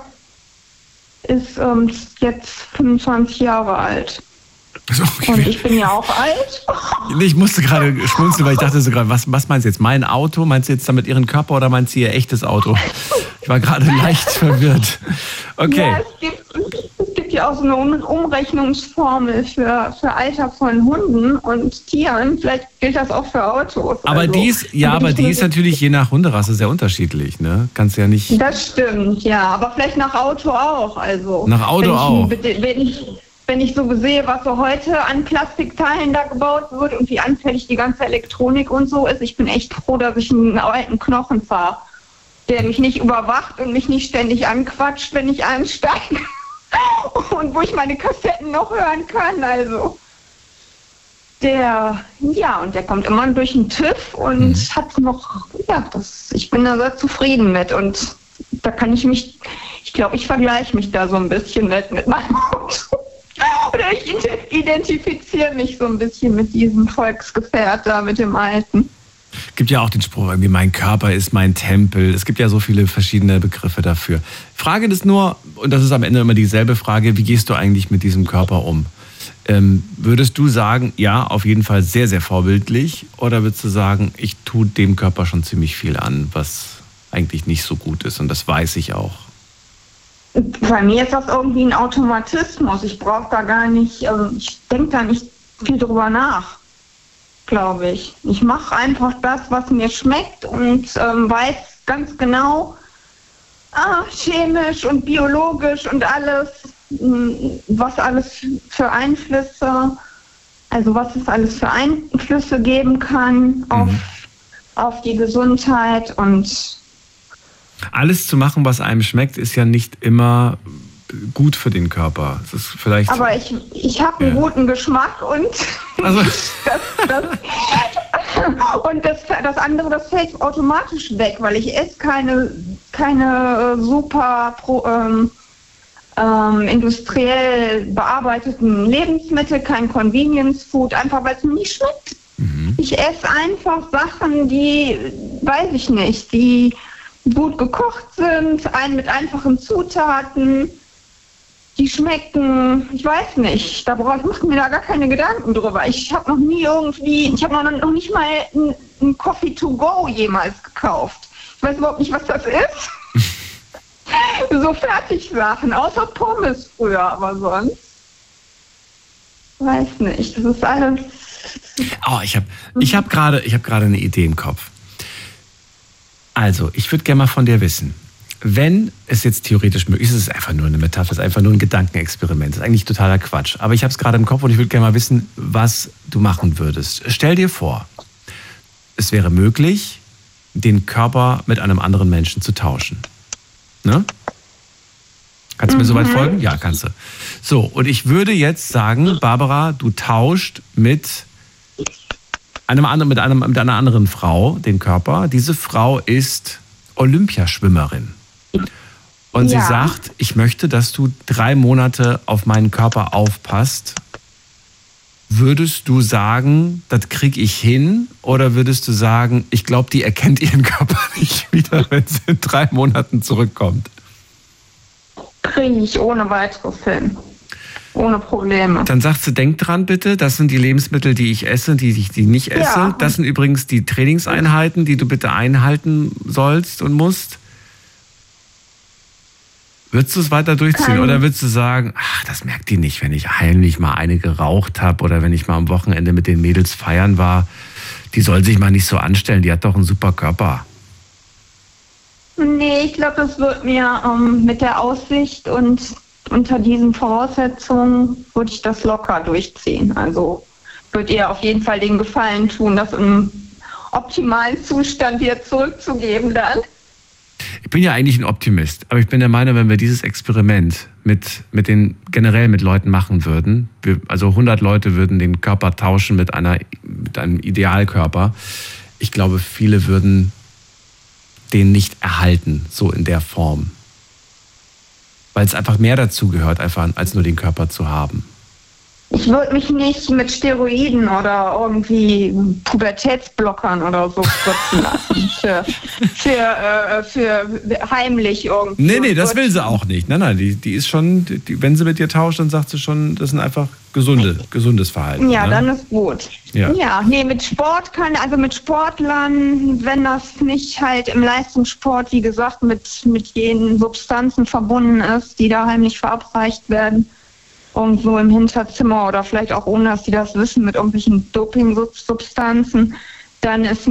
jetzt 25 Jahre alt. Okay. Und ich bin ja auch alt. Ich musste gerade schmunzeln, weil ich dachte so gerade, was meinst du jetzt? Mein Auto? Meinst du jetzt damit Ihren Körper oder meinst du Ihr echtes Auto? Ich war gerade leicht verwirrt. Okay. Ja, es gibt ja auch so eine Umrechnungsformel für Alter von Hunden und Tieren. Vielleicht gilt das auch für Autos. Aber also, die ist natürlich je nach Hunderasse sehr unterschiedlich, ne? Kannst du ja nicht. Das stimmt, ja. Aber vielleicht nach Auto auch. Also nach Auto auch. Wenn ich so sehe, was so heute an Plastikteilen da gebaut wird und wie anfällig die ganze Elektronik und so ist, ich bin echt froh, dass ich einen alten Knochen fahre, der mich nicht überwacht und mich nicht ständig anquatscht, wenn ich einsteige und wo ich meine Kassetten noch hören kann. Also der kommt immer durch den TÜV und hat noch, ich bin da sehr zufrieden mit und da kann ich glaube, ich vergleiche mich da so ein bisschen mit meinem Auto. Oder ich identifiziere mich so ein bisschen mit diesem Volksgefährt da, mit dem Alten. Es gibt ja auch den Spruch, irgendwie mein Körper ist mein Tempel. Es gibt ja so viele verschiedene Begriffe dafür. Frage ist nur, und das ist am Ende immer dieselbe Frage, wie gehst du eigentlich mit diesem Körper um? Würdest du sagen, ja, auf jeden Fall sehr, sehr vorbildlich? Oder würdest du sagen, ich tue dem Körper schon ziemlich viel an, was eigentlich nicht so gut ist und das weiß ich auch. Bei mir ist das irgendwie ein Automatismus. Ich brauche da gar nicht, also ich denke da nicht viel drüber nach, glaube ich. Ich mache einfach das, was mir schmeckt und weiß ganz genau, chemisch und biologisch und alles, was alles für Einflüsse, also was es alles für Einflüsse geben kann auf die Gesundheit und alles zu machen, was einem schmeckt, ist ja nicht immer gut für den Körper. Das ist vielleicht. Aber ich habe einen guten Geschmack und also. das andere, das fällt automatisch weg, weil ich esse keine super industriell bearbeiteten Lebensmittel, kein Convenience Food, einfach weil es mir nicht schmeckt. Ich esse einfach Sachen, die, weiß ich nicht, die gut gekocht sind, mit einfachen Zutaten, die schmecken, ich weiß nicht, mache ich mir da gar keine Gedanken drüber. Ich habe noch nicht mal einen Coffee to go jemals gekauft. Ich weiß überhaupt nicht, was das ist. So Fertigsachen, außer Pommes früher, aber sonst weiß nicht. Das ist alles. Oh, ich hab gerade eine Idee im Kopf. Also, ich würde gerne mal von dir wissen, wenn es jetzt theoretisch möglich ist, es ist einfach nur eine Metapher, es ist einfach nur ein Gedankenexperiment, das ist eigentlich totaler Quatsch. Aber ich habe es gerade im Kopf und ich würde gerne mal wissen, was du machen würdest. Stell dir vor, es wäre möglich, den Körper mit einem anderen Menschen zu tauschen. Ne? Kannst du mir soweit folgen? Ja, kannst du. So, und ich würde jetzt sagen, Barbara, du tauscht mit einer anderen Frau den Körper. Diese Frau ist Olympiaschwimmerin. Und sie sagt, ich möchte, dass du 3 Monate auf meinen Körper aufpasst. Würdest du sagen, das kriege ich hin? Oder würdest du sagen, ich glaube, die erkennt ihren Körper nicht wieder, wenn sie in 3 Monaten zurückkommt? Kriege ich ohne weiteres hin. Ohne Probleme. Dann sagst du, denk dran bitte, das sind die Lebensmittel, die ich esse, die ich nicht esse. Ja. Das sind übrigens die Trainingseinheiten, die du bitte einhalten sollst und musst. Würdest du es weiter durchziehen oder würdest du sagen, ach, das merkt die nicht, wenn ich heimlich mal eine geraucht habe oder wenn ich mal am Wochenende mit den Mädels feiern war, die soll sich mal nicht so anstellen, die hat doch einen super Körper. Nee, ich glaube, das wird mir mit der Aussicht und unter diesen Voraussetzungen würde ich das locker durchziehen. Also würde ihr auf jeden Fall den Gefallen tun, das im optimalen Zustand wieder zurückzugeben dann. Ich bin ja eigentlich ein Optimist, aber ich bin der Meinung, wenn wir dieses Experiment generell mit Leuten machen würden, also 100 Leute würden den Körper tauschen mit einem Idealkörper, ich glaube, viele würden den nicht erhalten, so in der Form. Weil es einfach mehr dazu gehört, einfach als nur den Körper zu haben. Ich würde mich nicht mit Steroiden oder irgendwie Pubertätsblockern oder so spritzen lassen. für heimlich irgendwie. Nee, das will sie auch nicht. Nein, die ist schon, wenn sie mit dir tauscht, dann sagt sie schon, das sind einfach gesundes Verhalten. Ja, ne? Dann ist gut. Ja, mit Sport mit Sportlern, wenn das nicht halt im Leistungssport, wie gesagt, mit jenen Substanzen verbunden ist, die da heimlich verabreicht werden, irgendwo im Hinterzimmer oder vielleicht auch ohne, dass die das wissen, mit irgendwelchen Doping-Substanzen, dann ist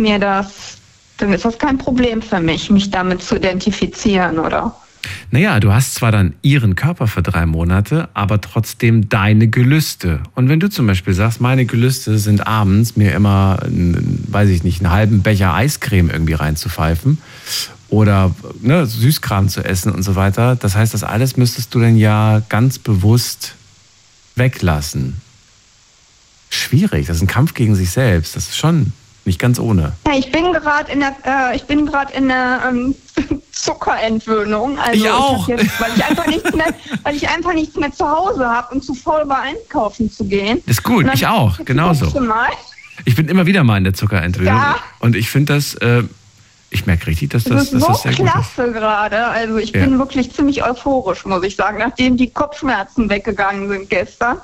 das kein Problem für mich damit zu identifizieren, oder? Naja, du hast zwar dann ihren Körper für 3 Monate, aber trotzdem deine Gelüste. Und wenn du zum Beispiel sagst, meine Gelüste sind abends mir immer, einen halben Becher Eiscreme irgendwie reinzupfeifen oder Süßkram zu essen und so weiter, das heißt, das alles müsstest du dann ja ganz bewusst weglassen. Schwierig, das ist ein Kampf gegen sich selbst. Das ist schon nicht ganz ohne. Ja, ich bin gerade in der Zuckerentwöhnung. Also ich auch. Weil ich einfach nichts mehr zu Hause habe und zu voll war einkaufen zu gehen. Das ist gut, ich auch, genauso. Ich bin immer wieder mal in der Zuckerentwöhnung. Ja. Und ich finde das, ich merke richtig, dass das sehr gut ist. Klasse gerade. Also ich bin wirklich ziemlich euphorisch, muss ich sagen, nachdem die Kopfschmerzen weggegangen sind gestern.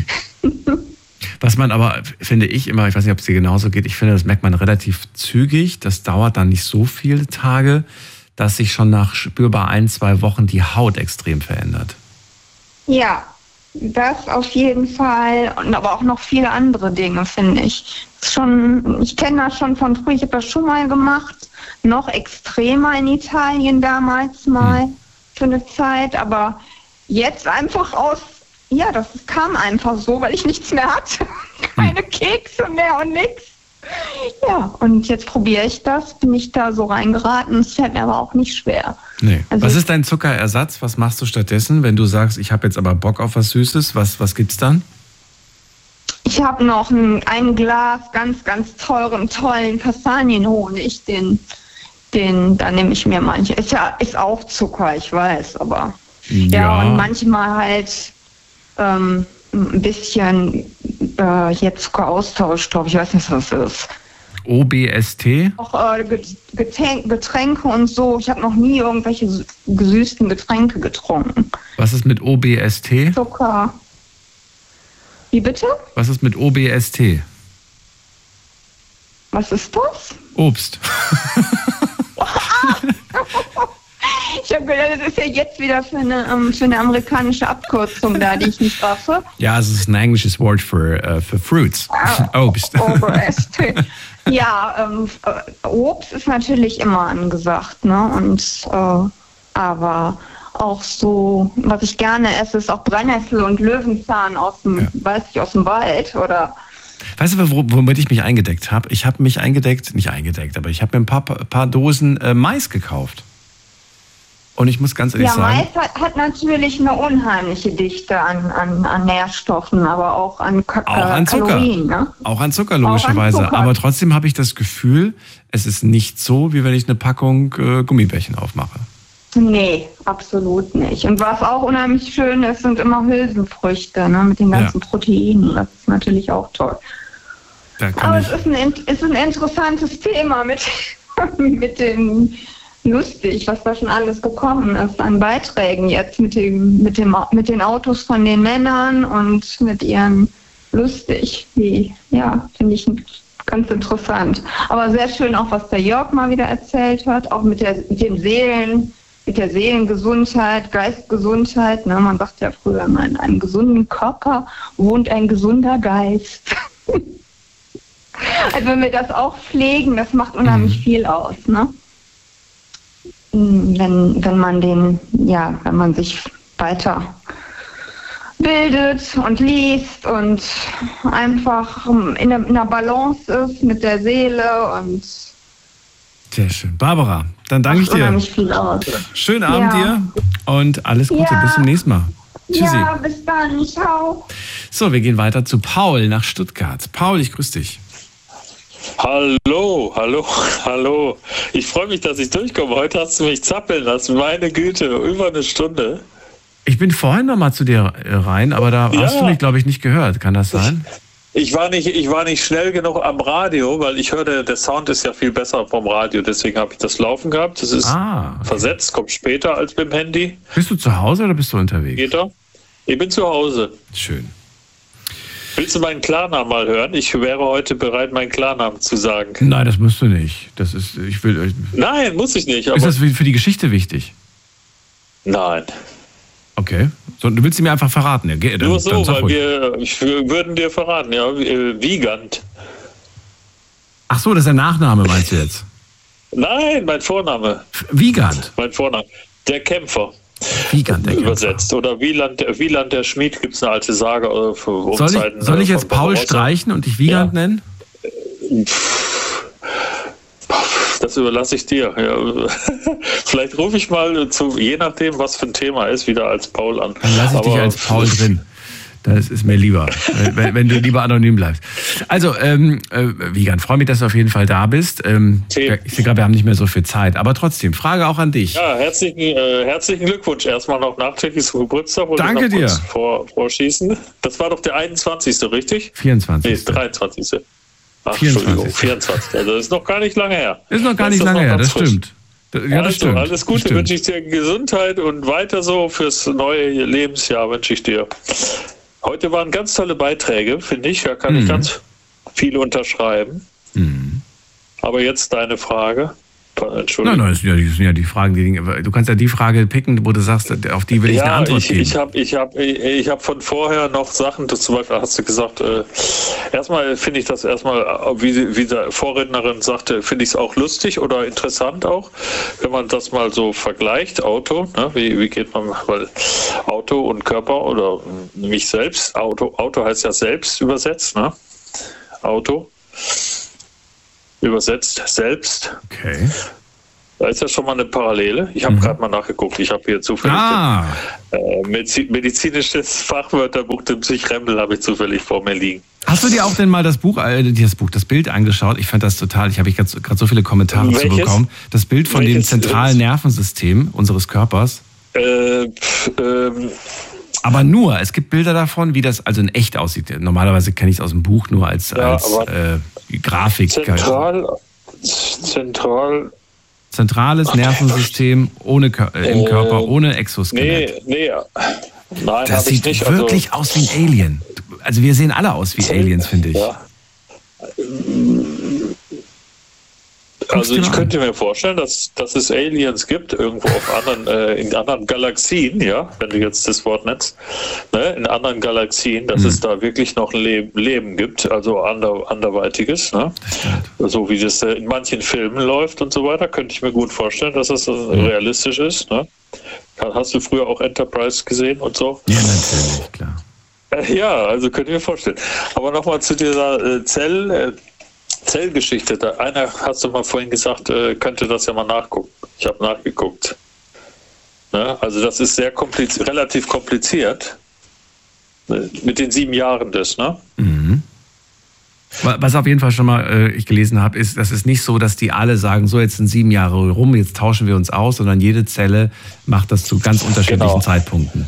Was man aber, finde ich immer, ich weiß nicht, ob es dir genauso geht, ich finde, das merkt man relativ zügig. Das dauert dann nicht so viele Tage, dass sich schon nach spürbar 1-2 Wochen die Haut extrem verändert. Ja, das auf jeden Fall. Und aber auch noch viele andere Dinge, finde ich. Ich kenne das schon von früher, ich habe das schon mal gemacht. Noch extremer in Italien damals mal für eine Zeit. Aber jetzt einfach das kam einfach so, weil ich nichts mehr hatte. Keine Kekse mehr und nichts. Ja, und jetzt probiere ich das, bin ich da so reingeraten, es fällt mir aber auch nicht schwer. Nee. Also, was ist dein Zuckerersatz? Was machst du stattdessen, wenn du sagst, ich habe jetzt aber Bock auf was Süßes? Was gibt's dann? Ich habe noch ein Glas ganz, ganz tollen Kastanienhonig, da nehme ich mir manche. Ist auch Zucker, ich weiß, aber ja und manchmal halt ein bisschen jetzt Zuckeraustauschstoff, ich weiß nicht, was das ist. OBST? Auch Getränke und so. Ich habe noch nie irgendwelche gesüßten Getränke getrunken. Was ist mit OBST? Zucker. Wie bitte? Was ist mit OBST? Was ist das? Obst. Ich habe gedacht, das ist ja jetzt wieder für eine amerikanische Abkürzung da, die ich nicht raffe. Ja, es ist ein englisches Wort für Fruits. Obst. OBST. Ja, Obst ist natürlich immer angesagt, ne? Und aber auch so, was ich gerne esse, ist auch Brennnessel und Löwenzahn aus dem Wald oder. Weißt du, womit ich mich eingedeckt habe? Ich habe mich aber ich habe mir ein paar Dosen Mais gekauft. Und ich muss ganz ehrlich sagen... Ja, Mais hat natürlich eine unheimliche Dichte an Nährstoffen, aber auch an Kalorien. Ne? Auch an Zucker, logischerweise. Auch an Zucker. Aber trotzdem habe ich das Gefühl, es ist nicht so, wie wenn ich eine Packung Gummibärchen aufmache. Nee, absolut nicht. Und was auch unheimlich schön ist, sind immer Hülsenfrüchte, ne, mit den ganzen Proteinen. Das ist natürlich auch toll. Aber es ist ein interessantes Thema mit den... Lustig, was da schon alles gekommen ist an Beiträgen jetzt mit den Autos von den Männern und mit ihren finde ich ganz interessant. Aber sehr schön auch, was der Jörg mal wieder erzählt hat, auch mit der Seelengesundheit, Geistgesundheit. Ne? Man sagt ja früher, in einem gesunden Körper wohnt ein gesunder Geist. Also wenn wir das auch pflegen, das macht unheimlich viel aus, ne? Wenn man sich weiter bildet und liest und einfach in einer Balance ist mit der Seele und sehr schön. Barbara, dann danke ich dir. Viel aus. Schönen Abend dir und alles Gute. Bis zum nächsten Mal. Tschüssi. Ja, bis dann. Ciao. So, wir gehen weiter zu Paul nach Stuttgart. Paul, ich grüße dich. Hallo. Ich freue mich, dass ich durchkomme. Heute hast du mich zappeln lassen. Meine Güte, über eine Stunde. Ich bin vorhin noch mal zu dir rein, aber da hast du mich, glaube ich, nicht gehört. Kann das sein? Ich war nicht schnell genug am Radio, weil ich hörte, der Sound ist ja viel besser vom Radio. Deswegen habe ich das laufen gehabt. Das ist versetzt, kommt später als beim Handy. Bist du zu Hause oder bist du unterwegs? Geht er? Ich bin zu Hause. Schön. Willst du meinen Klarnamen mal hören? Ich wäre heute bereit, meinen Klarnamen zu sagen. Nein, das musst du nicht. Nein, muss ich nicht. Aber ist das für die Geschichte wichtig? Nein. Okay. So, du willst sie mir einfach verraten. Ja, nur so, weil wir würden dir verraten, ja. Wiegand. Ach so, das ist der Nachname, meinst du jetzt? Nein, mein Vorname. Wiegand? Mein Vorname. Der Kämpfer. Wiegand, der übersetzt. Kämpfer. Oder Wieland der Schmied, gibt es eine alte Sage. Soll ich jetzt Paul streichen und dich Wiegand nennen? Das überlasse ich dir. Ja. Vielleicht rufe ich mal je nachdem, was für ein Thema ist, wieder als Paul an. Dann lasse ich dich als Paul drin. Das ist mir lieber, wenn du lieber anonym bleibst. Also, Wiegand, freue mich, dass du auf jeden Fall da bist. Ich sehe gerade, wir haben nicht mehr so viel Zeit, aber trotzdem, Frage auch an dich. Ja, herzlichen Glückwunsch erstmal noch nachträglich zum Geburtstag. Danke dir. Vorschießen. Das war doch der 21., richtig? 24. Nee, 23. Ach, 24. Entschuldigung, 24. Also das ist noch gar nicht lange her. Ist noch gar nicht lange her, das stimmt. Ja, das stimmt. Alles Gute wünsche ich dir, Gesundheit und weiter so fürs neue Lebensjahr wünsche ich dir. Heute waren ganz tolle Beiträge, finde ich. Da kann ich ganz viel unterschreiben. Aber jetzt deine Frage. Entschuldigung. Nein, das sind ja die Fragen, du kannst ja die Frage picken, wo du sagst, auf die will ich eine Antwort geben. Ich hab von vorher noch Sachen, zum Beispiel hast du gesagt, erstmal finde ich das wie der Vorrednerin sagte, finde ich es auch lustig oder interessant auch, wenn man das mal so vergleicht, Auto, ne? Wie geht man, weil Auto und Körper oder mich selbst, Auto heißt ja selbst übersetzt, ne? Auto. Übersetzt selbst. Okay. Da ist ja schon mal eine Parallele. Ich habe gerade mal nachgeguckt. Ich habe hier zufällig medizinisches Fachwörterbuch, dem Psychrempel, habe ich zufällig vor mir liegen. Hast du dir auch denn mal das Bild angeschaut? Ich fand das total, ich habe gerade so viele Kommentare zu bekommen. Das Bild von dem zentralen Nervensystem unseres Körpers. Aber nur, es gibt Bilder davon, wie das also in echt aussieht. Normalerweise kenne ich es aus dem Buch nur als Grafik. Zentrales Nervensystem im Körper, ohne Exoskelett. Nein, das sieht nicht, wirklich aus wie ein Alien. Also wir sehen alle aus wie Aliens, finde ich. Ja. Also ich könnte mir vorstellen, dass es Aliens gibt, irgendwo in anderen Galaxien, ja, wenn du jetzt das Wort nennst, ne, in anderen Galaxien, dass es da wirklich noch ein Leben gibt, also anderweitiges, ne? So wie das in manchen Filmen läuft und so weiter, könnte ich mir gut vorstellen, dass das realistisch ist, ne? Hast du früher auch Enterprise gesehen und so? Ja, natürlich, klar. Ja, also könnte ich mir vorstellen. Aber nochmal zu dieser Zellgeschichte. Einer, hast du mal vorhin gesagt, könnte das ja mal nachgucken. Ich habe nachgeguckt. Ne? Also das ist sehr relativ kompliziert. Mit den 7 Jahren des, ne? Mhm. Was auf jeden Fall schon mal ich gelesen habe, ist, dass es nicht so, dass die alle sagen, so jetzt sind 7 Jahre rum, jetzt tauschen wir uns aus, sondern jede Zelle macht das zu ganz unterschiedlichen Zeitpunkten.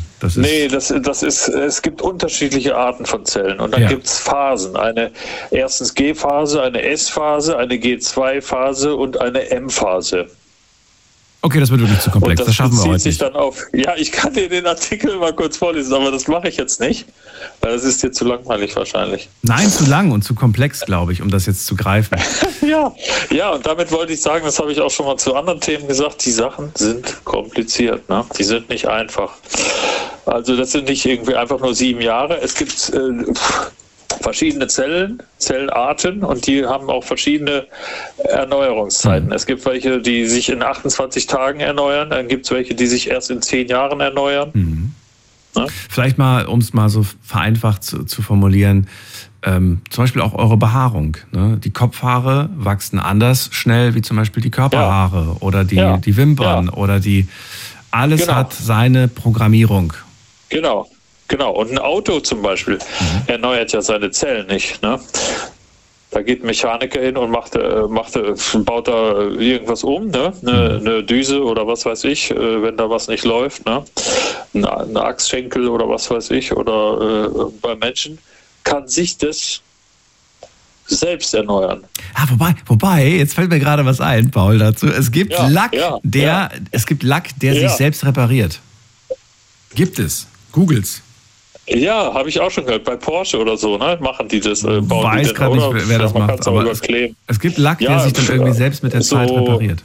Es gibt unterschiedliche Arten von Zellen und dann gibt es Phasen. Eine erstens G-Phase, eine S-Phase, eine G2-Phase und eine M-Phase. Okay, das wird wirklich zu komplex. Das schaffen wir heute nicht. Ich kann dir den Artikel mal kurz vorlesen, aber das mache ich jetzt nicht, weil das ist dir zu langweilig wahrscheinlich. Nein, zu lang und zu komplex, glaube ich, um das jetzt zu greifen. Ja, und damit wollte ich sagen, das habe ich auch schon mal zu anderen Themen gesagt, die Sachen sind kompliziert, ne? Die sind nicht einfach. Also das sind nicht irgendwie einfach nur 7 Jahre. Es gibt verschiedene Zellenarten und die haben auch verschiedene Erneuerungszeiten. Es gibt welche, die sich in 28 Tagen erneuern, dann gibt es welche, die sich erst in 10 Jahren erneuern. Mhm. Ja? Vielleicht mal, um es mal so vereinfacht zu formulieren, zum Beispiel auch eure Behaarung. Ne? Die Kopfhaare wachsen anders schnell wie zum Beispiel die Körperhaare oder die Wimpern oder alles hat seine Programmierung. Genau. Und ein Auto zum Beispiel erneuert ja seine Zellen nicht. Ne? Da geht ein Mechaniker hin und baut da irgendwas um, ne? Eine Düse oder was weiß ich, wenn da was nicht läuft, ne? Ein Achsschenkel oder was weiß ich, oder bei Menschen kann sich das selbst erneuern. Wobei, jetzt fällt mir gerade was ein, Paul, dazu. Es gibt Lack, der sich selbst repariert. Gibt es. Googles. Ja, habe ich auch schon gehört. Bei Porsche oder so, ne? Machen die das. Weiß gerade nicht, wer das macht. Aber es gibt Lack, der sich dann irgendwie selbst mit der Zeit repariert.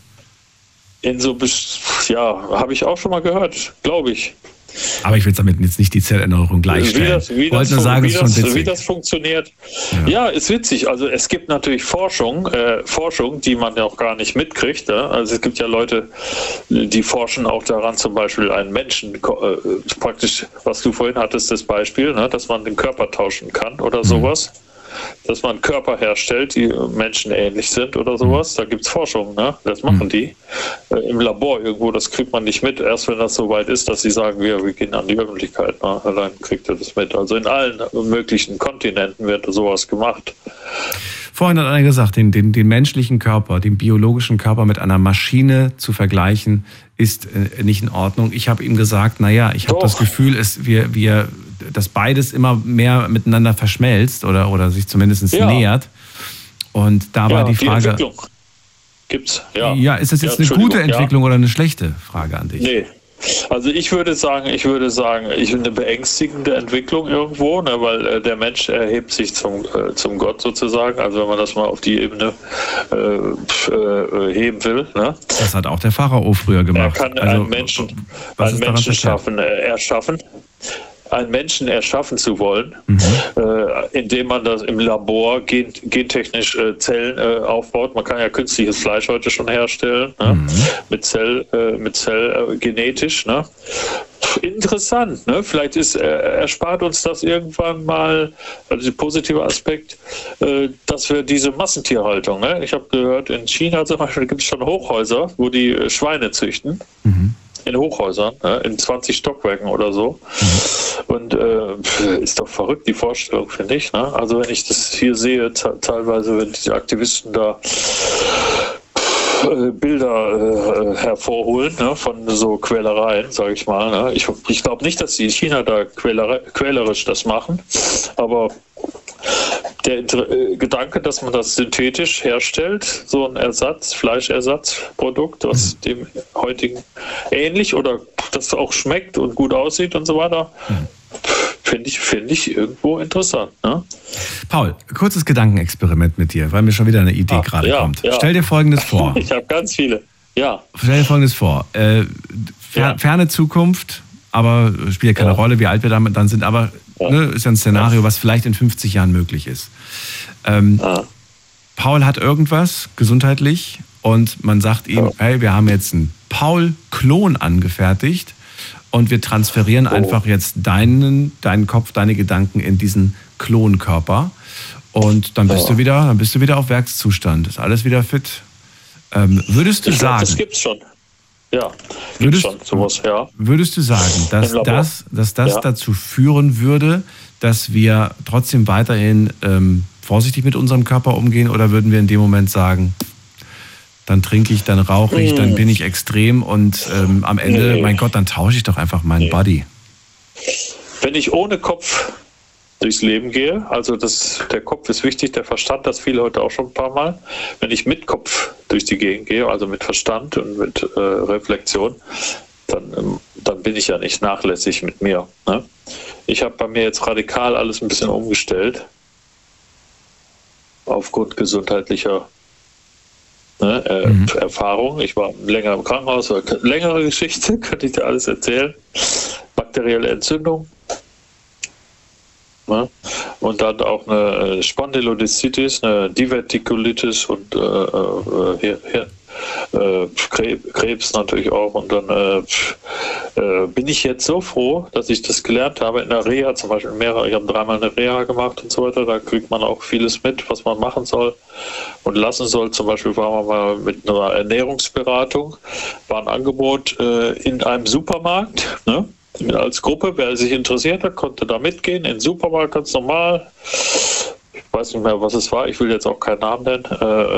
Habe ich auch schon mal gehört, glaube ich. Aber ich will damit jetzt nicht die Zellerneuerung gleichstellen. Ich wollte nur sagen, es ist schon witzig. Wie das funktioniert. Ja, ist witzig. Also es gibt natürlich Forschung, die man ja auch gar nicht mitkriegt. Ja? Also es gibt ja Leute, die forschen auch daran, zum Beispiel einen Menschen, praktisch, was du vorhin hattest, das Beispiel, ne? Dass man den Körper tauschen kann oder sowas. Dass man Körper herstellt, die menschenähnlich sind oder sowas. Da gibt es Forschung, ne? Das machen die. Im Labor irgendwo, das kriegt man nicht mit. Erst wenn das so weit ist, dass sie sagen, wir gehen an die Öffentlichkeit. Ne? Dann kriegt er das mit. Also in allen möglichen Kontinenten wird sowas gemacht. Vorhin hat einer gesagt, den menschlichen Körper, den biologischen Körper mit einer Maschine zu vergleichen, ist nicht in Ordnung. Ich habe ihm gesagt, ich habe das Gefühl, dass beides immer mehr miteinander verschmelzt oder sich zumindest nähert. Und da war die Frage... Entwicklung gibt's, Ja, ist das jetzt eine gute Entwicklung oder eine schlechte? Frage an dich. Also ich würde sagen, eine beängstigende Entwicklung irgendwo, ne, weil der Mensch erhebt sich zum Gott sozusagen, also wenn man das mal auf die Ebene heben will. Ne? Das hat auch der Pharao früher gemacht. Er kann einen Menschen erschaffen zu wollen, indem man das im Labor gentechnisch Zellen aufbaut. Man kann ja künstliches Fleisch heute schon herstellen, ne? mit Zellgenetisch. Ne? Interessant, ne? Vielleicht erspart uns das irgendwann mal, also der positive Aspekt, dass wir diese Massentierhaltung, ne? Ich habe gehört, in China zum Beispiel gibt es schon Hochhäuser, wo die Schweine züchten. In Hochhäusern, in 20 Stockwerken oder so. Und ist doch verrückt, die Vorstellung, finde ich. Ne? Also wenn ich das hier sehe, teilweise, wenn die Aktivisten da Bilder hervorholen, ne, von so Quälereien, sage ich mal. Ne? Ich glaube nicht, dass die in China da quälerisch das machen, aber der Gedanke, dass man das synthetisch herstellt, so ein Fleischersatzprodukt, was dem heutigen ähnlich oder das auch schmeckt und gut aussieht und so weiter, finde ich irgendwo interessant. Ne? Paul, kurzes Gedankenexperiment mit dir, weil mir schon wieder eine Idee gerade kommt. Ja. Stell dir Folgendes vor. Ich habe ganz viele. Ja. Stell dir Folgendes vor. Ferne Zukunft, aber spielt ja keine Rolle, wie alt wir damit dann sind, aber ist ja ein Szenario, was vielleicht in 50 Jahren möglich ist. Paul hat irgendwas gesundheitlich und man sagt ihm, hey, wir haben jetzt einen Paul-Klon angefertigt und wir transferieren einfach jetzt deinen Kopf, deine Gedanken in diesen Klonkörper und dann bist du wieder auf Werkszustand. Ist alles wieder fit. Würdest du sagen... Das gibt's schon. Ja, gibt's schon sowas, ja. Würdest du sagen, dass das dazu führen würde, dass wir trotzdem weiterhin vorsichtig mit unserem Körper umgehen, oder würden wir in dem Moment sagen, dann trinke ich, dann rauche ich, dann bin ich extrem und am Ende, mein Gott, dann tausche ich doch einfach meinen Body? Wenn ich ohne Kopf durchs Leben gehe, also der Kopf ist wichtig, der Verstand, das viele heute auch schon ein paar Mal. Wenn ich mit Kopf durch die Gegend gehe, also mit Verstand und mit Reflexion, dann bin ich ja nicht nachlässig mit mir. Ne? Ich habe bei mir jetzt radikal alles ein bisschen umgestellt, aufgrund gesundheitlicher Erfahrung. Ich war länger im Krankenhaus, längere Geschichte, könnte ich dir alles erzählen. Bakterielle Entzündung. Und dann auch eine Spondylodiszitis, eine Divertikulitis und Krebs natürlich auch. Und dann bin ich jetzt so froh, dass ich das gelernt habe in der Reha, zum Beispiel ich habe 3-mal eine Reha gemacht und so weiter. Da kriegt man auch vieles mit, was man machen soll und lassen soll. Zum Beispiel waren wir mal mit einer Ernährungsberatung, war ein Angebot in einem Supermarkt, ne? Als Gruppe, wer sich interessiert hat, konnte da mitgehen, in den Supermarkt ganz normal. Ich weiß nicht mehr, was es war, ich will jetzt auch keinen Namen nennen.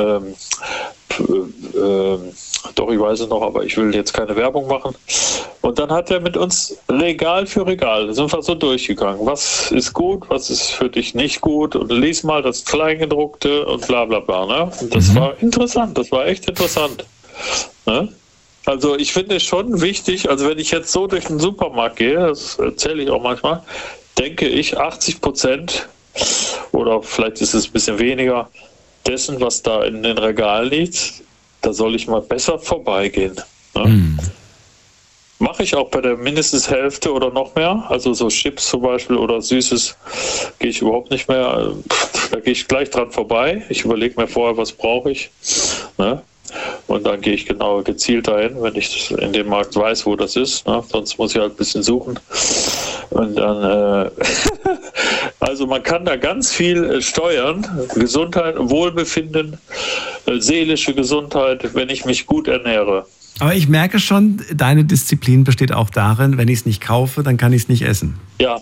Doch, ich weiß es noch, aber ich will jetzt keine Werbung machen. Und dann hat er mit uns Regal für Regal, da sind wir so durchgegangen. Was ist gut, was ist für dich nicht gut? Und lies mal das Kleingedruckte und bla bla bla. Ne? Und das war interessant, das war echt interessant. Ne? Also ich finde es schon wichtig, also wenn ich jetzt so durch den Supermarkt gehe, das erzähle ich auch manchmal, denke ich 80% oder vielleicht ist es ein bisschen weniger dessen, was da in den Regalen liegt, da soll ich mal besser vorbeigehen. Ne? Mache ich auch bei der mindestens Hälfte oder noch mehr, also so Chips zum Beispiel oder Süßes gehe ich überhaupt nicht mehr, da gehe ich gleich dran vorbei, ich überlege mir vorher, was brauche ich, ne? Und dann gehe ich genau gezielt dahin, wenn ich in dem Markt weiß, wo das ist. Ne? Sonst muss ich halt ein bisschen suchen. Und dann, also man kann da ganz viel steuern. Gesundheit, Wohlbefinden, seelische Gesundheit, wenn ich mich gut ernähre. Aber ich merke schon, deine Disziplin besteht auch darin, wenn ich es nicht kaufe, dann kann ich es nicht essen. Ja.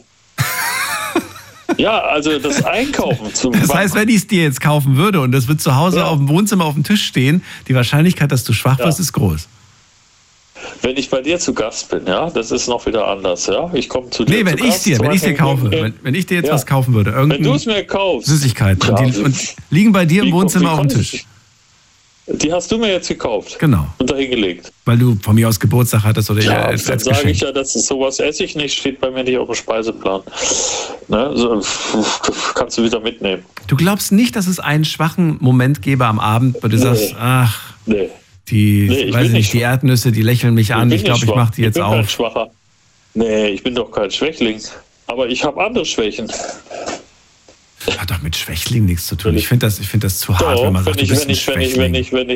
Ja, also das Einkaufen zum Das heißt, wenn ich es dir jetzt kaufen würde und das wird zu Hause auf dem Wohnzimmer auf dem Tisch stehen, die Wahrscheinlichkeit, dass du schwach wirst, ist groß. Wenn ich bei dir zu Gast bin, ja, das ist noch wieder anders, ja. Ich komme zu dir. Nee, wenn ich es dir kaufe, wenn ich dir jetzt was kaufen würde, wenn du es mir kaufst, Süßigkeiten und liegen bei dir im Wohnzimmer auf dem Tisch. Die hast du mir jetzt gekauft. Genau. Und dahin gelegt. Weil du von mir aus Geburtstag hattest oder ja, als dann sage ich ja, dass sowas esse ich nicht, steht bei mir nicht auf dem Speiseplan. Ne? So, kannst du wieder mitnehmen. Du glaubst nicht, dass es einen schwachen Moment gäbe am Abend, wo du sagst, ach, die Erdnüsse, die lächeln mich an, ich glaube, ich mache die jetzt auf. Kein Schwacher. Nee, ich bin doch kein Schwächling. Aber ich habe andere Schwächen. Hat doch mit Schwächling nichts zu tun. Ich finde das zu hart, wenn man sagt, du bist ein Schwächling.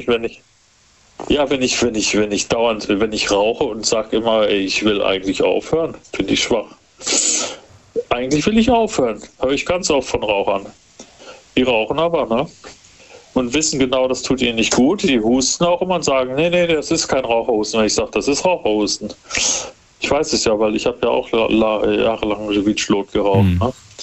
Wenn ich rauche und sage immer, ich will eigentlich aufhören, bin ich schwach. Eigentlich will ich aufhören. Höre ich ganz oft von Rauchern. Die rauchen aber, ne? Und wissen genau, das tut ihnen nicht gut. Die husten auch immer und sagen, nee, das ist kein Raucherhusten. Und ich sage, das ist Raucherhusten. Ich weiß es ja, weil ich habe ja auch jahrelang Schwitschlot geraucht. Ne?